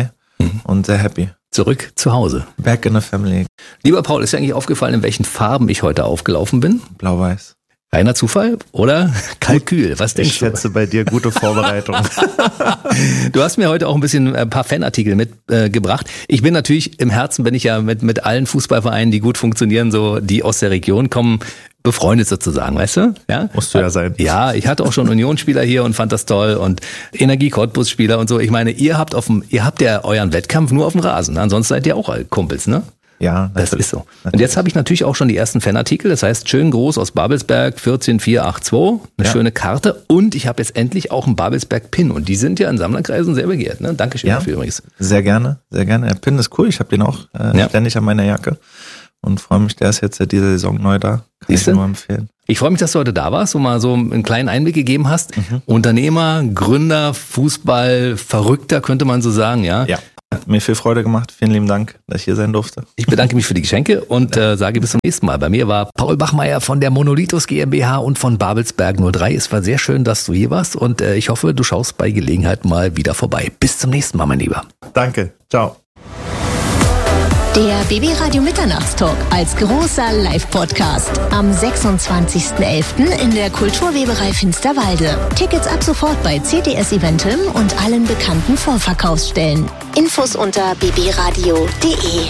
[SPEAKER 6] mhm. und sehr happy.
[SPEAKER 2] Zurück zu Hause.
[SPEAKER 6] Back in the family.
[SPEAKER 2] Lieber Paul, ist dir eigentlich aufgefallen, in welchen Farben ich heute aufgelaufen bin?
[SPEAKER 6] Blau-Weiß.
[SPEAKER 2] Reiner Zufall oder Kalkül? Was denkst
[SPEAKER 6] ich du? Ich schätze bei dir gute Vorbereitung.
[SPEAKER 2] Du hast mir heute auch ein bisschen ein paar Fanartikel mitgebracht. Äh, ich bin natürlich im Herzen, bin ich ja mit, mit allen Fußballvereinen, die gut funktionieren, so die aus der Region kommen, befreundet sozusagen, weißt du? Ja?
[SPEAKER 6] Musst du ja sein.
[SPEAKER 2] Ja, ich hatte auch schon Unionsspieler hier und fand das toll und Energie-Cottbus-Spieler und so. Ich meine, ihr habt auf dem, ihr habt ja euren Wettkampf nur auf dem Rasen. Ansonsten seid ihr auch Kumpels, ne?
[SPEAKER 6] Ja,
[SPEAKER 2] das ist so. Natürlich. Und jetzt habe ich natürlich auch schon die ersten Fanartikel. Das heißt, schön groß aus Babelsberg, vierzehn vier acht zwei, eine ja. schöne Karte. Und ich habe jetzt endlich auch einen Babelsberg-Pin. Und die sind ja in Sammlerkreisen sehr begehrt. Ne? Dankeschön
[SPEAKER 6] ja,
[SPEAKER 2] dafür übrigens.
[SPEAKER 6] Sehr gerne, sehr gerne. Der Pin ist cool. Ich habe den auch äh, ja. ständig an meiner Jacke. Und freue mich, der ist jetzt seit dieser Saison neu da. Kann ich dir nur empfehlen.
[SPEAKER 2] Ich freue mich, dass du heute da warst und mal so einen kleinen Einblick gegeben hast. Mhm. Unternehmer, Gründer, Fußball, Verrückter könnte man so sagen, ja?
[SPEAKER 6] Ja. Hat mir viel Freude gemacht. Vielen lieben Dank, dass ich hier sein durfte.
[SPEAKER 2] Ich bedanke mich für die Geschenke und äh, sage bis zum nächsten Mal. Bei mir war Paul Bachmeier von der Monolithos GmbH und von Babelsberg null drei. Es war sehr schön, dass du hier warst und äh, ich hoffe, du schaust bei Gelegenheit mal wieder vorbei. Bis zum nächsten Mal, mein Lieber.
[SPEAKER 6] Danke. Ciao.
[SPEAKER 3] Der B B Radio Mitternachtstalk als großer Live-Podcast am sechsundzwanzigsten elften in der Kulturweberei Finsterwalde. Tickets ab sofort bei C T S Eventim und allen bekannten Vorverkaufsstellen. Infos unter b b radio punkt d e.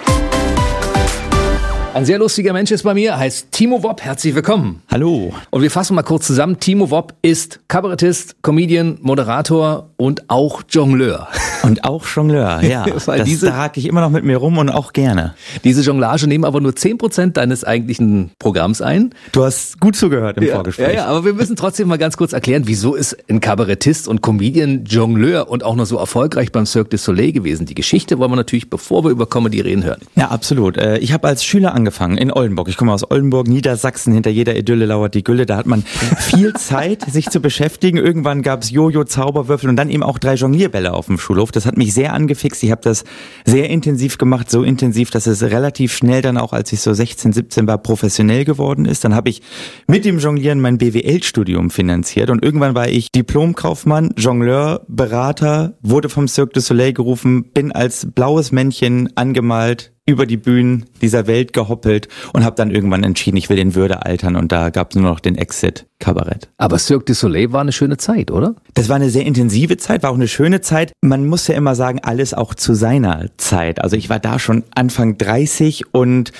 [SPEAKER 2] Ein sehr lustiger Mensch ist bei mir, heißt Timo Wopp. Herzlich willkommen.
[SPEAKER 7] Hallo.
[SPEAKER 2] Und wir fassen mal kurz zusammen. Timo Wopp ist Kabarettist, Comedian, Moderator und auch Jongleur.
[SPEAKER 7] Und auch Jongleur, ja. Das diese, trage ich immer noch mit mir rum und auch gerne.
[SPEAKER 2] Diese Jonglage nehmen aber nur zehn Prozent deines eigentlichen Programms ein.
[SPEAKER 7] Du hast gut zugehört im
[SPEAKER 2] ja,
[SPEAKER 7] Vorgespräch.
[SPEAKER 2] Ja, ja, aber wir müssen trotzdem mal ganz kurz erklären, wieso ist ein Kabarettist und Comedian Jongleur und auch noch so erfolgreich beim Cirque du Soleil gewesen? Die Geschichte wollen wir natürlich, bevor wir über Comedy reden, hören.
[SPEAKER 7] Ja, absolut. Ich habe als Schüler angefangen in Oldenburg. Ich komme aus Oldenburg, Niedersachsen. Hinter jeder Idylle lauert die Gülle. Da hat man viel Zeit, sich zu beschäftigen. Irgendwann gab es Jojo, Zauberwürfel und dann eben auch drei Jonglierbälle auf dem Schulhof. Das hat mich sehr angefixt. Ich habe das sehr intensiv gemacht, so intensiv, dass es relativ schnell dann auch, als ich so sechzehn, siebzehn war, professionell geworden ist. Dann habe ich mit dem Jonglieren mein B W L-Studium finanziert und irgendwann war ich Diplomkaufmann, Jongleur, Berater, wurde vom Cirque du Soleil gerufen, bin als blaues Männchen angemalt, über die Bühnen dieser Welt gehoppelt und habe dann irgendwann entschieden, ich will in Würde altern und da gab es nur noch den Exit Kabarett.
[SPEAKER 2] Aber Cirque du Soleil war eine schöne Zeit, oder?
[SPEAKER 7] Das war eine sehr intensive Zeit, war auch eine schöne Zeit. Man muss ja immer sagen, alles auch zu seiner Zeit. Also ich war da schon Anfang dreißig und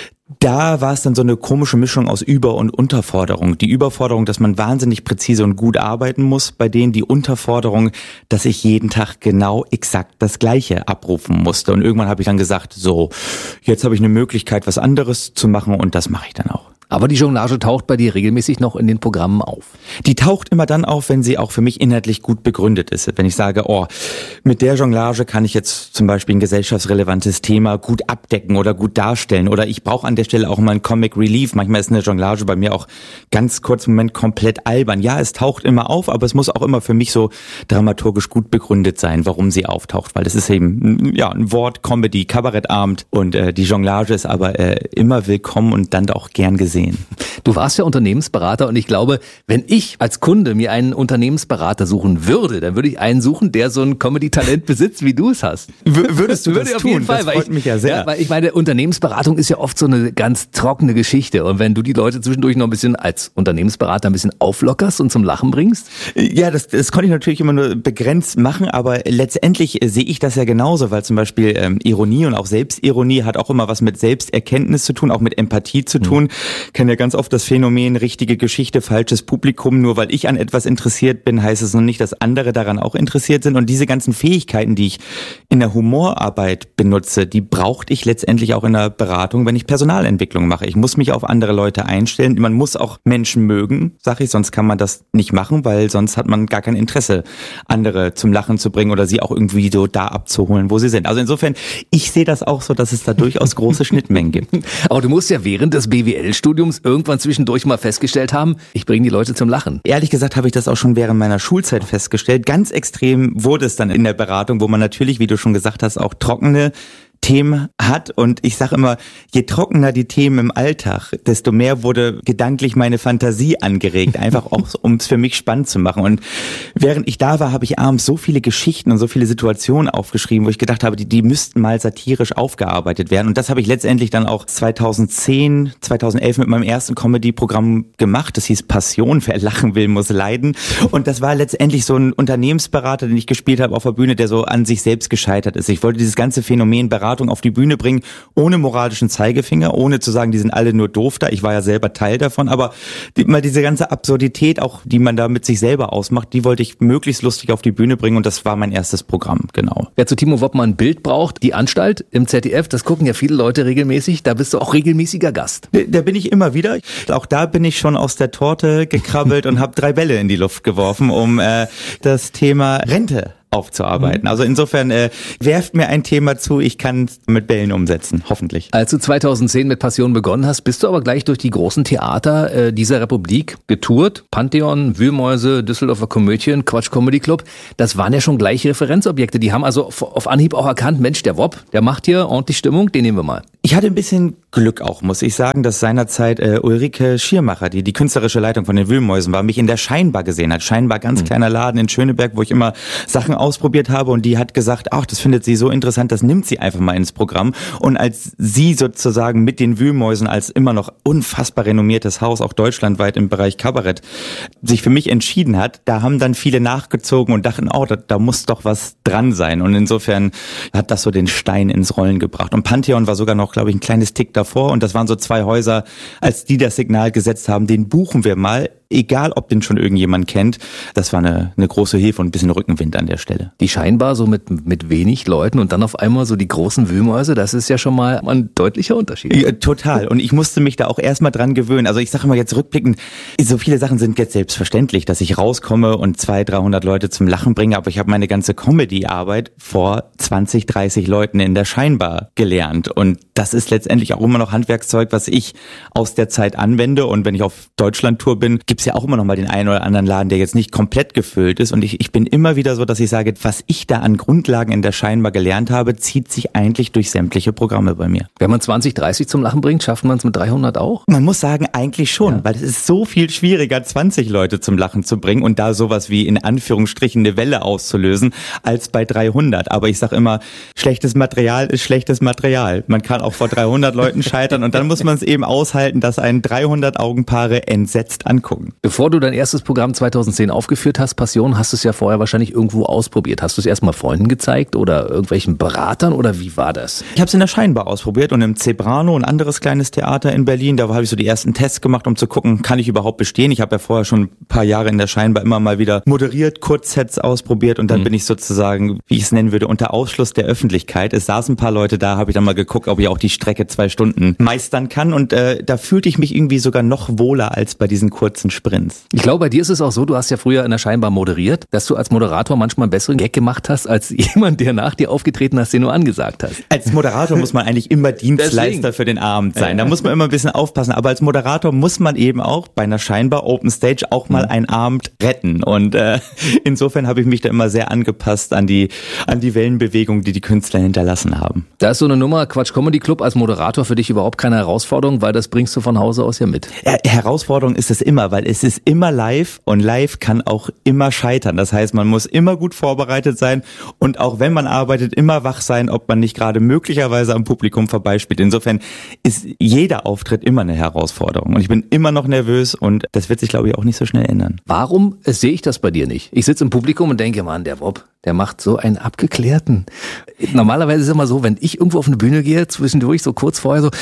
[SPEAKER 7] da war es dann so eine komische Mischung aus Über- und Unterforderung. Die Überforderung, dass man wahnsinnig präzise und gut arbeiten muss, bei denen die Unterforderung, dass ich jeden Tag genau exakt das Gleiche abrufen musste. Und irgendwann habe ich dann gesagt, so, jetzt habe ich eine Möglichkeit, was anderes zu machen und das mache ich dann auch.
[SPEAKER 2] Aber die Jonglage taucht bei dir regelmäßig noch in den Programmen auf.
[SPEAKER 7] Die taucht immer dann auf, wenn sie auch für mich inhaltlich gut begründet ist. Wenn ich sage, oh, mit der Jonglage kann ich jetzt zum Beispiel ein gesellschaftsrelevantes Thema gut abdecken oder gut darstellen. Oder ich brauche an der Stelle auch mal einen Comic Relief. Manchmal ist eine Jonglage bei mir auch ganz kurz im Moment komplett albern. Ja, es taucht immer auf, aber es muss auch immer für mich so dramaturgisch gut begründet sein, warum sie auftaucht. Weil das ist eben ja ein Wort, Comedy, Kabarettabend und äh, die Jonglage ist aber äh, immer willkommen und dann auch gern gesehen.
[SPEAKER 2] Du warst ja Unternehmensberater und ich glaube, wenn ich als Kunde mir einen Unternehmensberater suchen würde, dann würde ich einen suchen, der so ein Comedy-Talent besitzt, wie du es hast.
[SPEAKER 7] W- würdest du das
[SPEAKER 2] würde auf
[SPEAKER 7] tun?
[SPEAKER 2] Jeden Fall,
[SPEAKER 7] das freut
[SPEAKER 2] ich,
[SPEAKER 7] mich ja sehr.
[SPEAKER 2] Ja, weil ich meine, Unternehmensberatung ist ja oft so eine ganz trockene Geschichte und wenn du die Leute zwischendurch noch ein bisschen als Unternehmensberater ein bisschen auflockerst und zum Lachen bringst?
[SPEAKER 7] Ja, das, das konnte ich natürlich immer nur begrenzt machen, aber letztendlich äh, sehe ich das ja genauso, weil zum Beispiel ähm, Ironie und auch Selbstironie hat auch immer was mit Selbsterkenntnis zu tun, auch mit Empathie zu tun. Hm. Ich kenne ja ganz oft das Phänomen, richtige Geschichte, falsches Publikum. Nur weil ich an etwas interessiert bin, heißt es noch nicht, dass andere daran auch interessiert sind. Und diese ganzen Fähigkeiten, die ich in der Humorarbeit benutze, die brauchte ich letztendlich auch in der Beratung, wenn ich Personalentwicklung mache. Ich muss mich auf andere Leute einstellen. Man muss auch Menschen mögen, sage ich, sonst kann man das nicht machen, weil sonst hat man gar kein Interesse, andere zum Lachen zu bringen oder sie auch irgendwie so da abzuholen, wo sie sind. Also insofern, ich sehe das auch so, dass es da durchaus große Schnittmengen gibt.
[SPEAKER 2] Aber du musst ja während des B W L-Studiums irgendwann zwischendurch mal festgestellt haben, ich bringe die Leute zum Lachen.
[SPEAKER 7] Ehrlich gesagt habe ich das auch schon während meiner Schulzeit festgestellt. Ganz extrem wurde es dann in der Beratung, wo man natürlich, wie du schon gesagt hast, auch trockene Themen hat. Und ich sage immer, je trockener die Themen im Alltag, desto mehr wurde gedanklich meine Fantasie angeregt, einfach auch, um es für mich spannend zu machen. Und während ich da war, habe ich abends so viele Geschichten und so viele Situationen aufgeschrieben, wo ich gedacht habe, die, die müssten mal satirisch aufgearbeitet werden. Und das habe ich letztendlich dann auch zweitausendzehn, zweitausendelf mit meinem ersten Comedy-Programm gemacht. Das hieß Passion, wer lachen will, muss leiden. Und das war letztendlich so ein Unternehmensberater, den ich gespielt habe auf der Bühne, der so an sich selbst gescheitert ist. Ich wollte dieses ganze Phänomen Beratung auf die Bühne bringen, ohne moralischen Zeigefinger, ohne zu sagen, die sind alle nur doof da. Ich war ja selber Teil davon, aber die, mal diese ganze Absurdität, auch die man da mit sich selber ausmacht, die wollte ich möglichst lustig auf die Bühne bringen und das war mein erstes Programm, genau.
[SPEAKER 2] Wer zu Timo Woppmann ein Bild braucht, die Anstalt im Z D F, das gucken ja viele Leute regelmäßig, da bist du auch regelmäßiger Gast.
[SPEAKER 7] Da bin ich immer wieder. Auch da bin ich schon aus der Torte gekrabbelt und habe drei Bälle in die Luft geworfen, um äh, das Thema Rente aufzuarbeiten. Also insofern äh, werft mir ein Thema zu, ich kann es mit Bällen umsetzen, hoffentlich.
[SPEAKER 2] Als du zweitausendzehn mit Passion begonnen hast, bist du aber gleich durch die großen Theater äh, dieser Republik getourt. Pantheon, Wühlmäuse, Düsseldorfer Komödien, Quatsch Comedy Club. Das waren ja schon gleich Referenzobjekte. Die haben also auf, auf Anhieb auch erkannt, Mensch, der Wopp, der macht hier ordentlich Stimmung, den nehmen wir mal.
[SPEAKER 7] Ich hatte ein bisschen Glück auch, muss ich sagen, dass seinerzeit äh, Ulrike Schiermacher, die die künstlerische Leitung von den Wühlmäusen war, mich in der Scheinbar gesehen hat. Scheinbar ganz mhm. kleiner Laden in Schöneberg, wo ich immer Sachen ausprobiert habe und die hat gesagt, ach, das findet sie so interessant, das nimmt sie einfach mal ins Programm. Und als sie sozusagen mit den Wühlmäusen als immer noch unfassbar renommiertes Haus, auch deutschlandweit im Bereich Kabarett, sich für mich entschieden hat, da haben dann viele nachgezogen und dachten, oh, da, da muss doch was dran sein. Und insofern hat das so den Stein ins Rollen gebracht. Und Pantheon war sogar noch, glaube ich, ein kleines Tick davor und das waren so zwei Häuser, als die das Signal gesetzt haben, den buchen wir mal, egal ob den schon irgendjemand kennt. Das war eine, eine große Hilfe und ein bisschen Rückenwind an der Stelle.
[SPEAKER 2] Die Scheinbar so mit, mit wenig Leuten und dann auf einmal so die großen Wühlmäuse, das ist ja schon mal ein deutlicher Unterschied.
[SPEAKER 7] Ja, total. Und ich musste mich da auch erstmal dran gewöhnen. Also ich sage mal jetzt rückblickend, so viele Sachen sind jetzt selbstverständlich, dass ich rauskomme und zweihundert, dreihundert Leute zum Lachen bringe, aber ich habe meine ganze Comedy-Arbeit vor zwanzig, dreißig Leuten in der Scheinbar gelernt und das ist letztendlich auch immer noch Handwerkszeug, was ich aus der Zeit anwende und wenn ich auf Deutschland-Tour bin, gibt's ja auch immer noch mal den einen oder anderen Laden, der jetzt nicht komplett gefüllt ist und ich, ich bin immer wieder so, dass ich sage, was ich da an Grundlagen in der Scheinbar gelernt habe, zieht sich eigentlich durch sämtliche Programme bei mir.
[SPEAKER 2] Wenn man zwanzig, dreißig zum Lachen bringt, schafft man es mit dreihundert auch?
[SPEAKER 7] Man muss sagen, eigentlich schon, ja. Weil es ist so viel schwieriger, zwanzig Leute zum Lachen zu bringen und da sowas wie in Anführungsstrichen eine Welle auszulösen, als bei dreihundert. Aber ich sage immer, schlechtes Material ist schlechtes Material. Man kann auch vor dreihundert Leuten scheitern und dann muss man es eben aushalten, dass einen dreihundert Augenpaare entsetzt angucken.
[SPEAKER 2] Bevor du dein erstes Programm zweitausendzehn aufgeführt hast, Passion, hast du es ja vorher wahrscheinlich irgendwo ausprobiert. Hast du es erst mal Freunden gezeigt oder irgendwelchen Beratern oder wie war das?
[SPEAKER 7] Ich habe es in der Scheinbar ausprobiert und im Zebrano, ein anderes kleines Theater in Berlin, da habe ich so die ersten Tests gemacht, um zu gucken, kann ich überhaupt bestehen? Ich habe ja vorher schon ein paar Jahre in der Scheinbar immer mal wieder moderiert, Kurzsets ausprobiert und dann mhm. bin ich sozusagen, wie ich es nennen würde, unter Ausschluss der Öffentlichkeit. Es saßen ein paar Leute da, habe ich dann mal geguckt, ob ich auch die Strecke zwei Stunden meistern kann und äh, da fühlte ich mich irgendwie sogar noch wohler als bei diesen kurzen Sprints.
[SPEAKER 2] Ich glaube, bei dir ist es auch so, du hast ja früher in der Scheinbar moderiert, dass du als Moderator manchmal einen besseren Gag gemacht hast, als jemand, der nach dir aufgetreten hast, den du angesagt hast.
[SPEAKER 7] Als Moderator muss man eigentlich immer Dienstleister Deswegen. für den Abend sein. Da muss man immer ein bisschen aufpassen. Aber als Moderator muss man eben auch bei einer Scheinbar Open Stage auch mal einen Abend retten. Und äh, insofern habe ich mich da immer sehr angepasst an die an die Wellenbewegung, die die Künstler hinterlassen haben.
[SPEAKER 2] Da ist so eine Nummer, Quatsch Comedy Club als Moderator für dich überhaupt keine Herausforderung, weil das bringst du von Hause aus ja mit.
[SPEAKER 7] Ja, Herausforderung ist es immer, weil es ist immer live und live kann auch immer scheitern. Das heißt, man muss immer gut vorbereitet sein und auch wenn man arbeitet, immer wach sein, ob man nicht gerade möglicherweise am Publikum vorbeispielt. Insofern ist jeder Auftritt immer eine Herausforderung und ich bin immer noch nervös und das wird sich, glaube ich, auch nicht so schnell ändern.
[SPEAKER 2] Warum sehe ich das bei dir nicht? Ich sitze im Publikum und denke, Mann, der Wopp, der macht so einen abgeklärten. Normalerweise ist es immer so, wenn ich irgendwo auf eine Bühne gehe, zwischendurch so kurz vorher so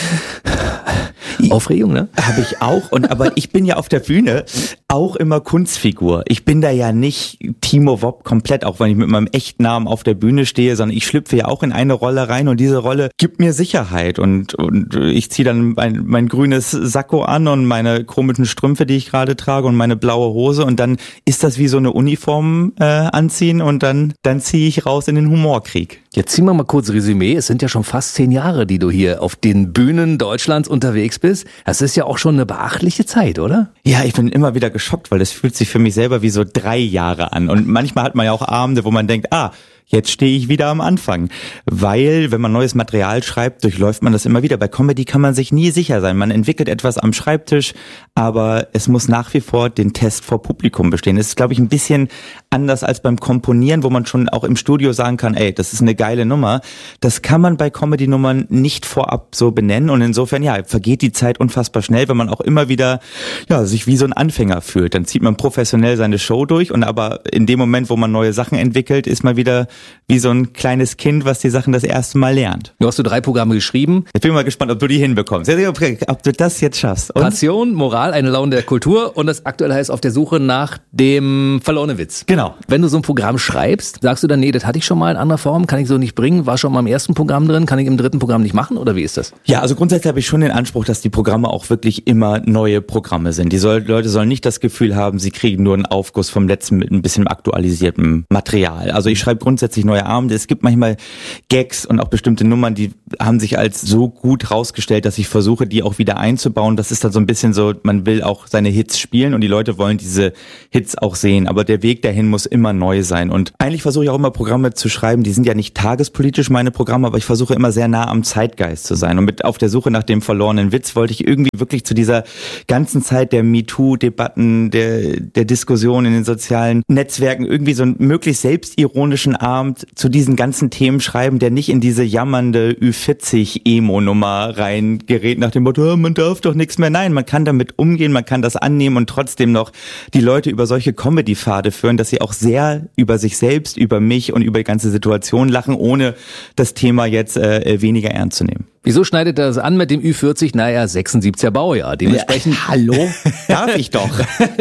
[SPEAKER 2] Aufregung, ne?
[SPEAKER 7] Habe ich auch. Und aber ich bin ja auf der Bühne auch immer Kunstfigur. Ich bin da ja nicht Timo Wopp komplett, auch wenn ich mit meinem echten Namen auf der Bühne stehe, sondern ich schlüpfe ja auch in eine Rolle rein und diese Rolle gibt mir Sicherheit und und ich ziehe dann mein, mein grünes Sakko an und meine komischen Strümpfe, die ich gerade trage und meine blaue Hose und dann ist das wie so eine Uniform äh, anziehen und dann dann ziehe ich raus in den Humorkrieg.
[SPEAKER 2] Jetzt ziehen wir mal kurz Resümee. Es sind ja schon fast zehn Jahre, die du hier auf den Bühnen Deutschlands unterwegs bist. Das ist ja auch schon eine beachtliche Zeit, oder?
[SPEAKER 7] Ja, ich bin immer wieder geschockt, weil das fühlt sich für mich selber wie so drei Jahre an. Und manchmal hat man ja auch Abende, wo man denkt, ah, jetzt stehe ich wieder am Anfang. Weil, wenn man neues Material schreibt, durchläuft man das immer wieder. Bei Comedy kann man sich nie sicher sein. Man entwickelt etwas am Schreibtisch, aber es muss nach wie vor den Test vor Publikum bestehen. Das ist, glaube ich, ein bisschen anders als beim Komponieren, wo man schon auch im Studio sagen kann, ey, das ist eine geile Nummer. Das kann man bei Comedy-Nummern nicht vorab so benennen und insofern, ja, vergeht die Zeit unfassbar schnell, wenn man auch immer wieder, ja, sich wie so ein Anfänger fühlt. Dann zieht man professionell seine Show durch und aber in dem Moment, wo man neue Sachen entwickelt, ist man wieder wie so ein kleines Kind, was die Sachen das erste Mal lernt.
[SPEAKER 2] Du hast du drei Programme geschrieben.
[SPEAKER 7] Ich bin mal gespannt, ob du die hinbekommst. Ob du das jetzt schaffst. Und
[SPEAKER 2] Passion, Moral, eine Laune der Kultur und das aktuelle heißt Auf der Suche nach dem verlorenen Witz.
[SPEAKER 7] Genau.
[SPEAKER 2] Wenn du so ein Programm schreibst, sagst du dann, nee, das hatte ich schon mal in anderer Form, kann ich so nicht bringen, war schon mal im ersten Programm drin, kann ich im dritten Programm nicht machen oder wie ist das?
[SPEAKER 7] Ja, also grundsätzlich habe ich schon den Anspruch, dass die Programme auch wirklich immer neue Programme sind. Die soll, Leute sollen nicht das Gefühl haben, sie kriegen nur einen Aufguss vom letzten mit ein bisschen aktualisiertem Material. Also ich schreibe grundsätzlich neue Abende. Es gibt manchmal Gags und auch bestimmte Nummern, die haben sich als so gut rausgestellt, dass ich versuche, die auch wieder einzubauen. Das ist dann so ein bisschen so, man will auch seine Hits spielen und die Leute wollen diese Hits auch sehen. Aber der Weg dahin muss immer neu sein. Und eigentlich versuche ich auch immer Programme zu schreiben, die sind ja nicht tagespolitisch meine Programme, aber ich versuche immer sehr nah am Zeitgeist zu sein. Und mit Auf der Suche nach dem verlorenen Witz wollte ich irgendwie wirklich zu dieser ganzen Zeit der MeToo-Debatten, der, der Diskussion in den sozialen Netzwerken irgendwie so einen möglichst selbstironischen Abend zu diesen ganzen Themen schreiben, der nicht in diese jammernde Ü vierzig Emo-Nummer reingerät nach dem Motto, man darf doch nichts mehr. Nein, man kann damit umgehen, man kann das annehmen und trotzdem noch die Leute über solche Comedy-Pfade führen, dass sie auch sehr über sich selbst, über mich und über die ganze Situation lachen, ohne das Thema jetzt äh, weniger ernst zu nehmen.
[SPEAKER 2] Wieso schneidet er das an mit dem Ü vierzig? Naja, sechsundsiebziger Baujahr. Dementsprechend.
[SPEAKER 7] Ja, hallo? Darf ich doch.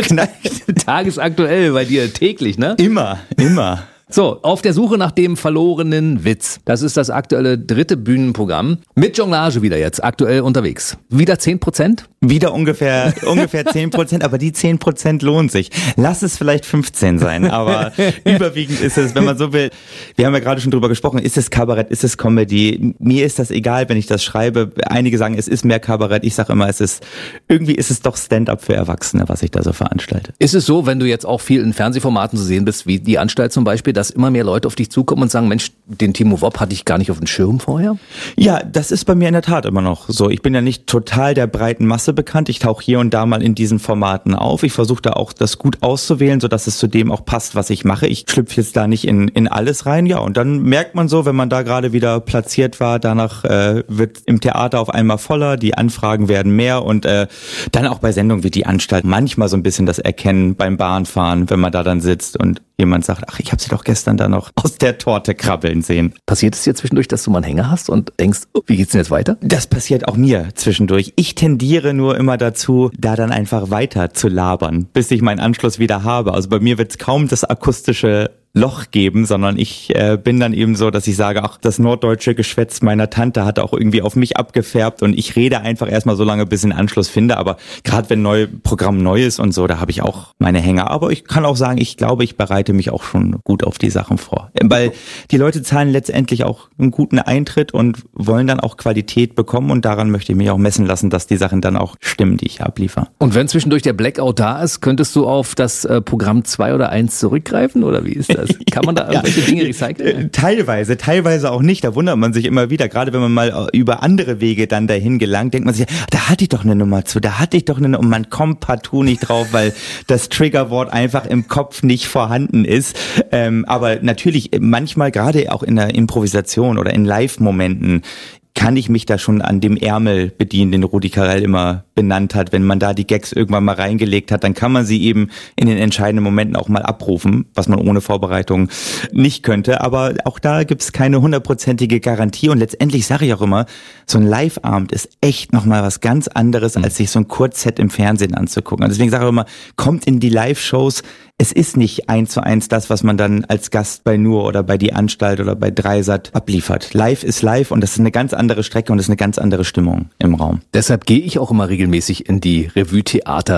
[SPEAKER 2] Tagesaktuell bei dir täglich, ne?
[SPEAKER 7] Immer, immer.
[SPEAKER 2] So, Auf der Suche nach dem verlorenen Witz. Das ist das aktuelle dritte Bühnenprogramm. Mit Jonglage wieder jetzt, aktuell unterwegs. Wieder zehn Prozent?
[SPEAKER 7] Wieder ungefähr ungefähr zehn Prozent, aber die zehn Prozent lohnt sich. Lass es vielleicht fünfzehn sein, aber überwiegend ist es, wenn man so will, wir haben ja gerade schon drüber gesprochen, ist es Kabarett, ist es Comedy? Mir ist das egal, wenn ich das schreibe. Einige sagen, es ist mehr Kabarett. Ich sage immer, es ist, irgendwie ist es doch Stand-up für Erwachsene, was ich da so veranstalte.
[SPEAKER 2] Ist es so, wenn du jetzt auch viel in Fernsehformaten zu sehen bist, wie die Anstalt zum Beispiel, dass immer mehr Leute auf dich zukommen und sagen, Mensch, den Timo Wopp hatte ich gar nicht auf dem Schirm vorher?
[SPEAKER 7] Ja, das ist bei mir in der Tat immer noch so. Ich bin ja nicht total der breiten Masse bekannt. Ich tauche hier und da mal in diesen Formaten auf. Ich versuche da auch das gut auszuwählen, sodass es zu dem auch passt, was ich mache. Ich schlüpfe jetzt da nicht in, in alles rein. Ja, und dann merkt man so, wenn man da gerade wieder platziert war, danach äh, wird im Theater auf einmal voller, die Anfragen werden mehr und äh, dann auch bei Sendungen wie die Anstalt manchmal so ein bisschen das Erkennen beim Bahnfahren, wenn man da dann sitzt und jemand sagt, ach, ich habe sie doch gestern da noch aus der Torte krabbeln sehen.
[SPEAKER 2] Passiert es dir zwischendurch, dass du mal einen Hänger hast und denkst, oh, wie geht's denn jetzt weiter?
[SPEAKER 7] Das passiert auch mir zwischendurch. Ich tendiere nur immer dazu, da dann einfach weiter zu labern, bis ich meinen Anschluss wieder habe. Also bei mir wird es kaum das akustische Loch geben, sondern ich äh, bin dann eben so, dass ich sage, ach, das norddeutsche Geschwätz meiner Tante hat auch irgendwie auf mich abgefärbt und ich rede einfach erstmal so lange, bis ich einen Anschluss finde, aber gerade wenn ein Programm neu ist und so, da habe ich auch meine Hänger, aber ich kann auch sagen, ich glaube, ich bereite mich auch schon gut auf die Sachen vor, weil die Leute zahlen letztendlich auch einen guten Eintritt und wollen dann auch Qualität bekommen und daran möchte ich mich auch messen lassen, dass die Sachen dann auch stimmen, die ich abliefere.
[SPEAKER 2] Und wenn zwischendurch der Blackout da ist, könntest du auf das äh, Programm zwei oder eins zurückgreifen oder wie ist das? Kann man da irgendwelche ja. Dinge recyceln?
[SPEAKER 7] Teilweise, teilweise auch nicht. Da wundert man sich immer wieder. Gerade wenn man mal über andere Wege dann dahin gelangt, denkt man sich, da hatte ich doch eine Nummer zu, da hatte ich doch eine, und man kommt partout nicht drauf, weil das Triggerwort einfach im Kopf nicht vorhanden ist. Ähm, aber natürlich, manchmal gerade auch in der Improvisation oder in Live-Momenten kann ich mich da schon an dem Ärmel bedienen, den Rudi Carrell immer benannt hat. Wenn man da die Gags irgendwann mal reingelegt hat, dann kann man sie eben in den entscheidenden Momenten auch mal abrufen, was man ohne Vorbereitung nicht könnte. Aber auch da gibt's keine hundertprozentige Garantie. Und letztendlich sage ich auch immer, so ein Live-Abend ist echt nochmal was ganz anderes, als sich so ein Kurzset im Fernsehen anzugucken. Und deswegen sage ich auch immer, kommt in die Live-Shows. Es ist nicht eins zu eins das, was man dann als Gast bei Nur oder bei Die Anstalt oder bei Dreisat abliefert. Live ist live und das ist eine ganz andere Strecke und das ist eine ganz andere Stimmung im Raum.
[SPEAKER 2] Deshalb gehe ich auch immer regelmäßig in die Revue Theater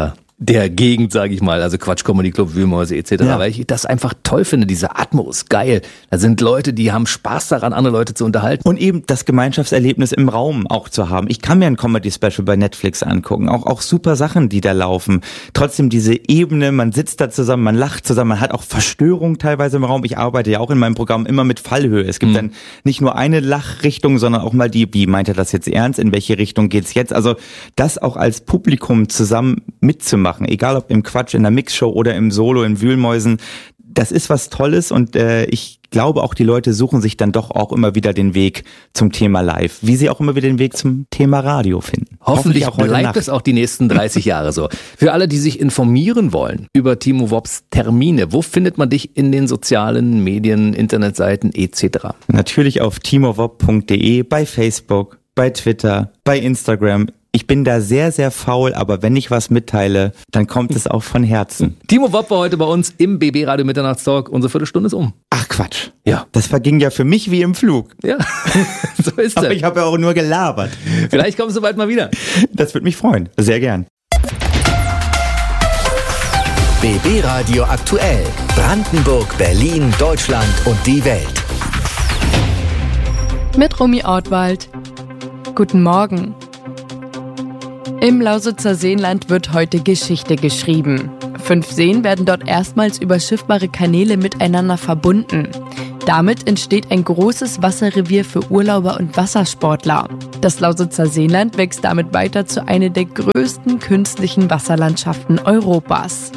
[SPEAKER 2] der Gegend, sage ich mal, also Quatsch Comedy Club, Wühlmäuse et cetera,
[SPEAKER 7] Ja.
[SPEAKER 2] weil ich das einfach toll finde, diese Atmo ist geil. Da sind Leute, die haben Spaß daran, andere Leute zu unterhalten.
[SPEAKER 7] Und eben das Gemeinschaftserlebnis im Raum auch zu haben. Ich kann mir ein Comedy-Special bei Netflix angucken, auch, auch super Sachen, die da laufen. Trotzdem diese Ebene, man sitzt da zusammen, man lacht zusammen, man hat auch Verstörung teilweise im Raum. Ich arbeite ja auch in meinem Programm immer mit Fallhöhe. Es gibt
[SPEAKER 2] Mhm.
[SPEAKER 7] dann nicht nur eine Lachrichtung, sondern auch mal die, wie meint er das jetzt ernst, in welche Richtung geht's jetzt? Also das auch als Publikum zusammen mitzumachen, egal ob im Quatsch, in der Mixshow oder im Solo, in Wühlmäusen, das ist was Tolles und äh, ich glaube auch, die Leute suchen sich dann doch auch immer wieder den Weg zum Thema Live, wie sie auch immer wieder den Weg zum Thema Radio finden.
[SPEAKER 2] Hoffentlich
[SPEAKER 7] auch heute
[SPEAKER 2] bleibt
[SPEAKER 7] Nacht.
[SPEAKER 2] es auch die nächsten dreißig Jahre so. Für alle, die sich informieren wollen über Timo Wops Termine, wo findet man dich in den sozialen Medien, Internetseiten et cetera?
[SPEAKER 7] Natürlich auf timowop punkt de, bei Facebook, bei Twitter, bei Instagram. Ich bin da sehr, sehr faul, aber wenn ich was mitteile, dann kommt es auch von Herzen.
[SPEAKER 2] Timo Wopp war heute bei uns im B B Radio Mitternachtstalk. Unsere Viertelstunde ist um.
[SPEAKER 7] Ach Quatsch.
[SPEAKER 2] Ja.
[SPEAKER 7] Das verging ja für mich wie im Flug.
[SPEAKER 2] Ja, so ist
[SPEAKER 7] Aber
[SPEAKER 2] es.
[SPEAKER 7] ich habe ja auch nur gelabert.
[SPEAKER 2] Vielleicht kommst du bald mal wieder.
[SPEAKER 7] Das würde mich freuen. Sehr gern.
[SPEAKER 5] B B Radio aktuell. Brandenburg, Berlin, Deutschland und die Welt.
[SPEAKER 8] Mit Romy Ortwald. Guten Morgen. Im Lausitzer Seenland wird heute Geschichte geschrieben. Fünf Seen werden dort erstmals über schiffbare Kanäle miteinander verbunden. Damit entsteht ein großes Wasserrevier für Urlauber und Wassersportler. Das Lausitzer Seenland wächst damit weiter zu einer der größten künstlichen Wasserlandschaften Europas.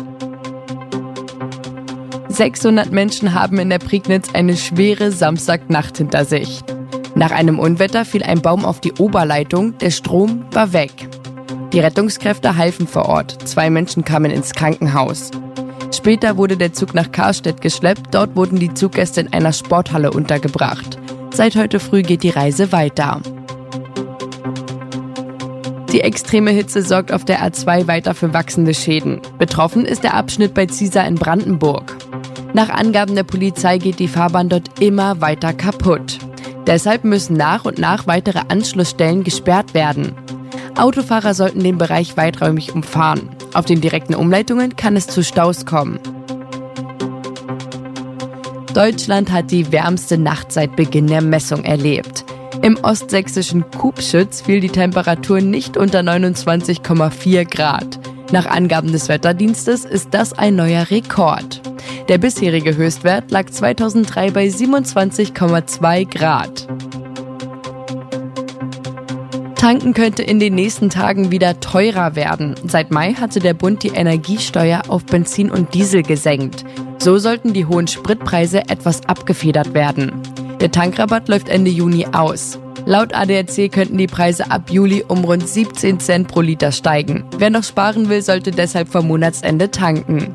[SPEAKER 8] sechshundert Menschen haben in der Prignitz eine schwere Samstagnacht hinter sich. Nach einem Unwetter fiel ein Baum auf die Oberleitung, der Strom war weg. Die Rettungskräfte halfen vor Ort, zwei Menschen kamen ins Krankenhaus. Später wurde der Zug nach Karstedt geschleppt, dort wurden die Zuggäste in einer Sporthalle untergebracht. Seit heute früh geht die Reise weiter. Die extreme Hitze sorgt auf der A zwei weiter für wachsende Schäden. Betroffen ist der Abschnitt bei Ziesar in Brandenburg. Nach Angaben der Polizei geht die Fahrbahn dort immer weiter kaputt. Deshalb müssen nach und nach weitere Anschlussstellen gesperrt werden. Autofahrer sollten den Bereich weiträumig umfahren. Auf den direkten Umleitungen kann es zu Staus kommen. Deutschland hat die wärmste Nacht seit Beginn der Messung erlebt. Im ostsächsischen Kubschütz fiel die Temperatur nicht unter neunundzwanzig Komma vier Grad. Nach Angaben des Wetterdienstes ist das ein neuer Rekord. Der bisherige Höchstwert lag zweitausenddrei bei siebenundzwanzig Komma zwei Grad. Tanken könnte in den nächsten Tagen wieder teurer werden. Seit Mai hatte der Bund die Energiesteuer auf Benzin und Diesel gesenkt. So sollten die hohen Spritpreise etwas abgefedert werden. Der Tankrabatt läuft Ende Juni aus. Laut A D A C könnten die Preise ab Juli um rund siebzehn Cent pro Liter steigen. Wer noch sparen will, sollte deshalb vor Monatsende tanken.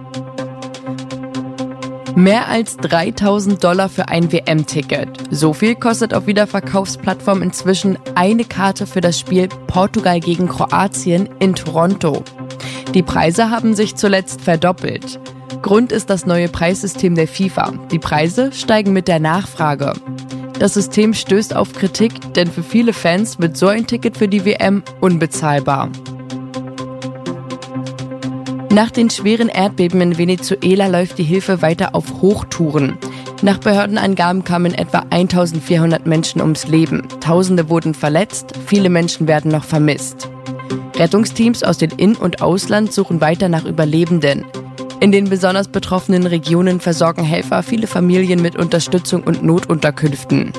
[SPEAKER 8] Mehr als dreitausend Dollar für ein W M-Ticket. So viel kostet auf Wiederverkaufsplattform inzwischen eine Karte für das Spiel Portugal gegen Kroatien in Toronto. Die Preise haben sich zuletzt verdoppelt. Grund ist das neue Preissystem der FIFA. Die Preise steigen mit der Nachfrage. Das System stößt auf Kritik, denn für viele Fans wird so ein Ticket für die W M unbezahlbar. Nach den schweren Erdbeben in Venezuela läuft die Hilfe weiter auf Hochtouren. Nach Behördenangaben kamen etwa eintausendvierhundert Menschen ums Leben. Tausende wurden verletzt, viele Menschen werden noch vermisst. Rettungsteams aus dem In- und Ausland suchen weiter nach Überlebenden. In den besonders betroffenen Regionen versorgen Helfer viele Familien mit Unterstützung und Notunterkünften.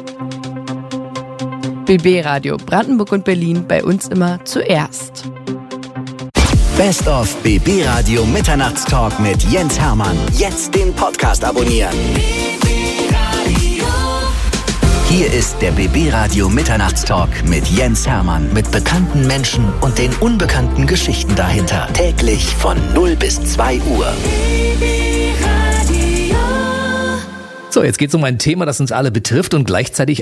[SPEAKER 8] B B Radio Brandenburg und Berlin, bei uns immer zuerst.
[SPEAKER 5] Best of B B Radio Mitternachtstalk mit Jens Hermann. Jetzt den Podcast abonnieren. Hier ist der B B Radio Mitternachtstalk mit Jens Hermann. Mit bekannten Menschen und den unbekannten Geschichten dahinter. Täglich von null bis zwei Uhr.
[SPEAKER 2] So, jetzt geht es um ein Thema, das uns alle betrifft und gleichzeitig auch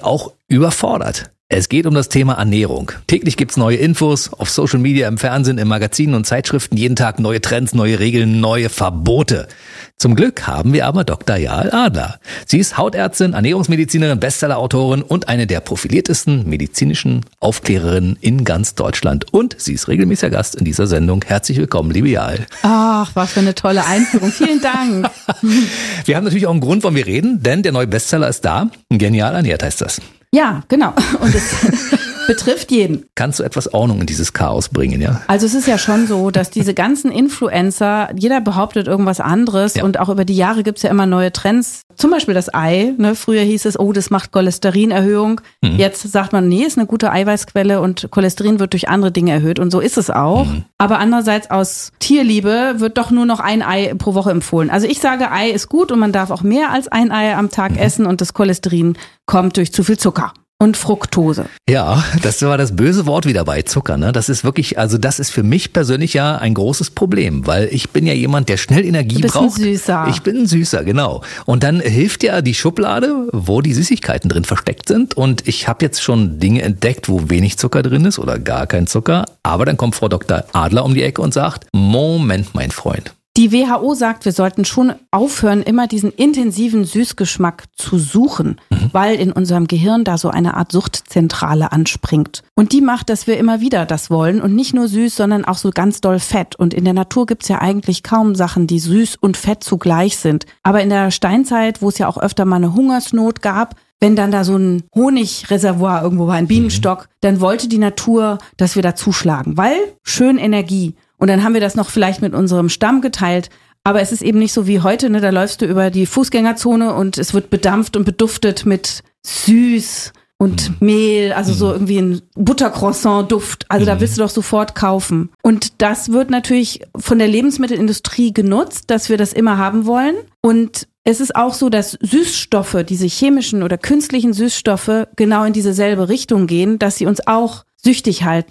[SPEAKER 2] überfordert. Es geht um das Thema Ernährung. Täglich gibt's neue Infos auf Social Media, im Fernsehen, in Magazinen und Zeitschriften. Jeden Tag neue Trends, neue Regeln, neue Verbote. Zum Glück haben wir aber Doktor Jael Adler. Sie ist Hautärztin, Ernährungsmedizinerin, Bestsellerautorin und eine der profiliertesten medizinischen Aufklärerinnen in ganz Deutschland. Und sie ist regelmäßiger Gast in dieser Sendung. Herzlich willkommen, liebe Jael.
[SPEAKER 1] Ach, was für eine tolle Einführung. Vielen Dank.
[SPEAKER 2] Wir haben natürlich auch einen Grund, warum wir reden, denn der neue Bestseller ist da. Genial ernährt heißt das.
[SPEAKER 1] Ja, genau. Und es betrifft jeden.
[SPEAKER 2] Kannst du etwas Ordnung in dieses Chaos bringen, ja?
[SPEAKER 1] Also es ist ja schon so, dass diese ganzen Influencer, jeder behauptet irgendwas anderes, ja. Und auch über die Jahre gibt's ja immer neue Trends. Zum Beispiel das Ei. Ne? Früher hieß es, oh, das macht Cholesterinerhöhung. Mhm. Jetzt sagt man, nee, ist eine gute Eiweißquelle und Cholesterin wird durch andere Dinge erhöht. Und so ist es auch. Mhm. Aber andererseits aus Tierliebe wird doch nur noch ein Ei pro Woche empfohlen. Also ich sage, Ei ist gut und man darf auch mehr als ein Ei am Tag mhm. essen und das Cholesterin kommt durch zu viel Zucker. Und Fructose.
[SPEAKER 2] Ja, das war das böse Wort wieder bei Zucker, ne? Das ist wirklich, also das ist für mich persönlich ja ein großes Problem, weil ich bin ja jemand, der schnell Energie
[SPEAKER 1] du bist
[SPEAKER 2] braucht.
[SPEAKER 1] Ein Süßer.
[SPEAKER 2] Ich bin ein Süßer, genau. Und dann hilft ja die Schublade, wo die Süßigkeiten drin versteckt sind. Und ich habe jetzt schon Dinge entdeckt, wo wenig Zucker drin ist oder gar kein Zucker. Aber dann kommt Frau Doktor Adler um die Ecke und sagt, Moment, mein Freund.
[SPEAKER 1] Die W H O sagt, wir sollten schon aufhören, immer diesen intensiven Süßgeschmack zu suchen, mhm. weil in unserem Gehirn da so eine Art Suchtzentrale anspringt. Und die macht, dass wir immer wieder das wollen und nicht nur süß, sondern auch so ganz doll fett. Und in der Natur gibt's ja eigentlich kaum Sachen, die süß und fett zugleich sind. Aber in der Steinzeit, wo es ja auch öfter mal eine Hungersnot gab, wenn dann da so ein Honigreservoir irgendwo war, ein Bienenstock, mhm. dann wollte die Natur, dass wir da zuschlagen, weil schön Energie. Und dann haben wir das noch vielleicht mit unserem Stamm geteilt. Aber es ist eben nicht so wie heute, ne? Da läufst du über die Fußgängerzone und es wird bedampft und beduftet mit süß und Mehl, also so irgendwie ein Buttercroissant-Duft. Also da willst du doch sofort kaufen. Und das wird natürlich von der Lebensmittelindustrie genutzt, dass wir das immer haben wollen. Und es ist auch so, dass Süßstoffe, diese chemischen oder künstlichen Süßstoffe, genau in diese selbe Richtung gehen, dass sie uns auch süchtig halten.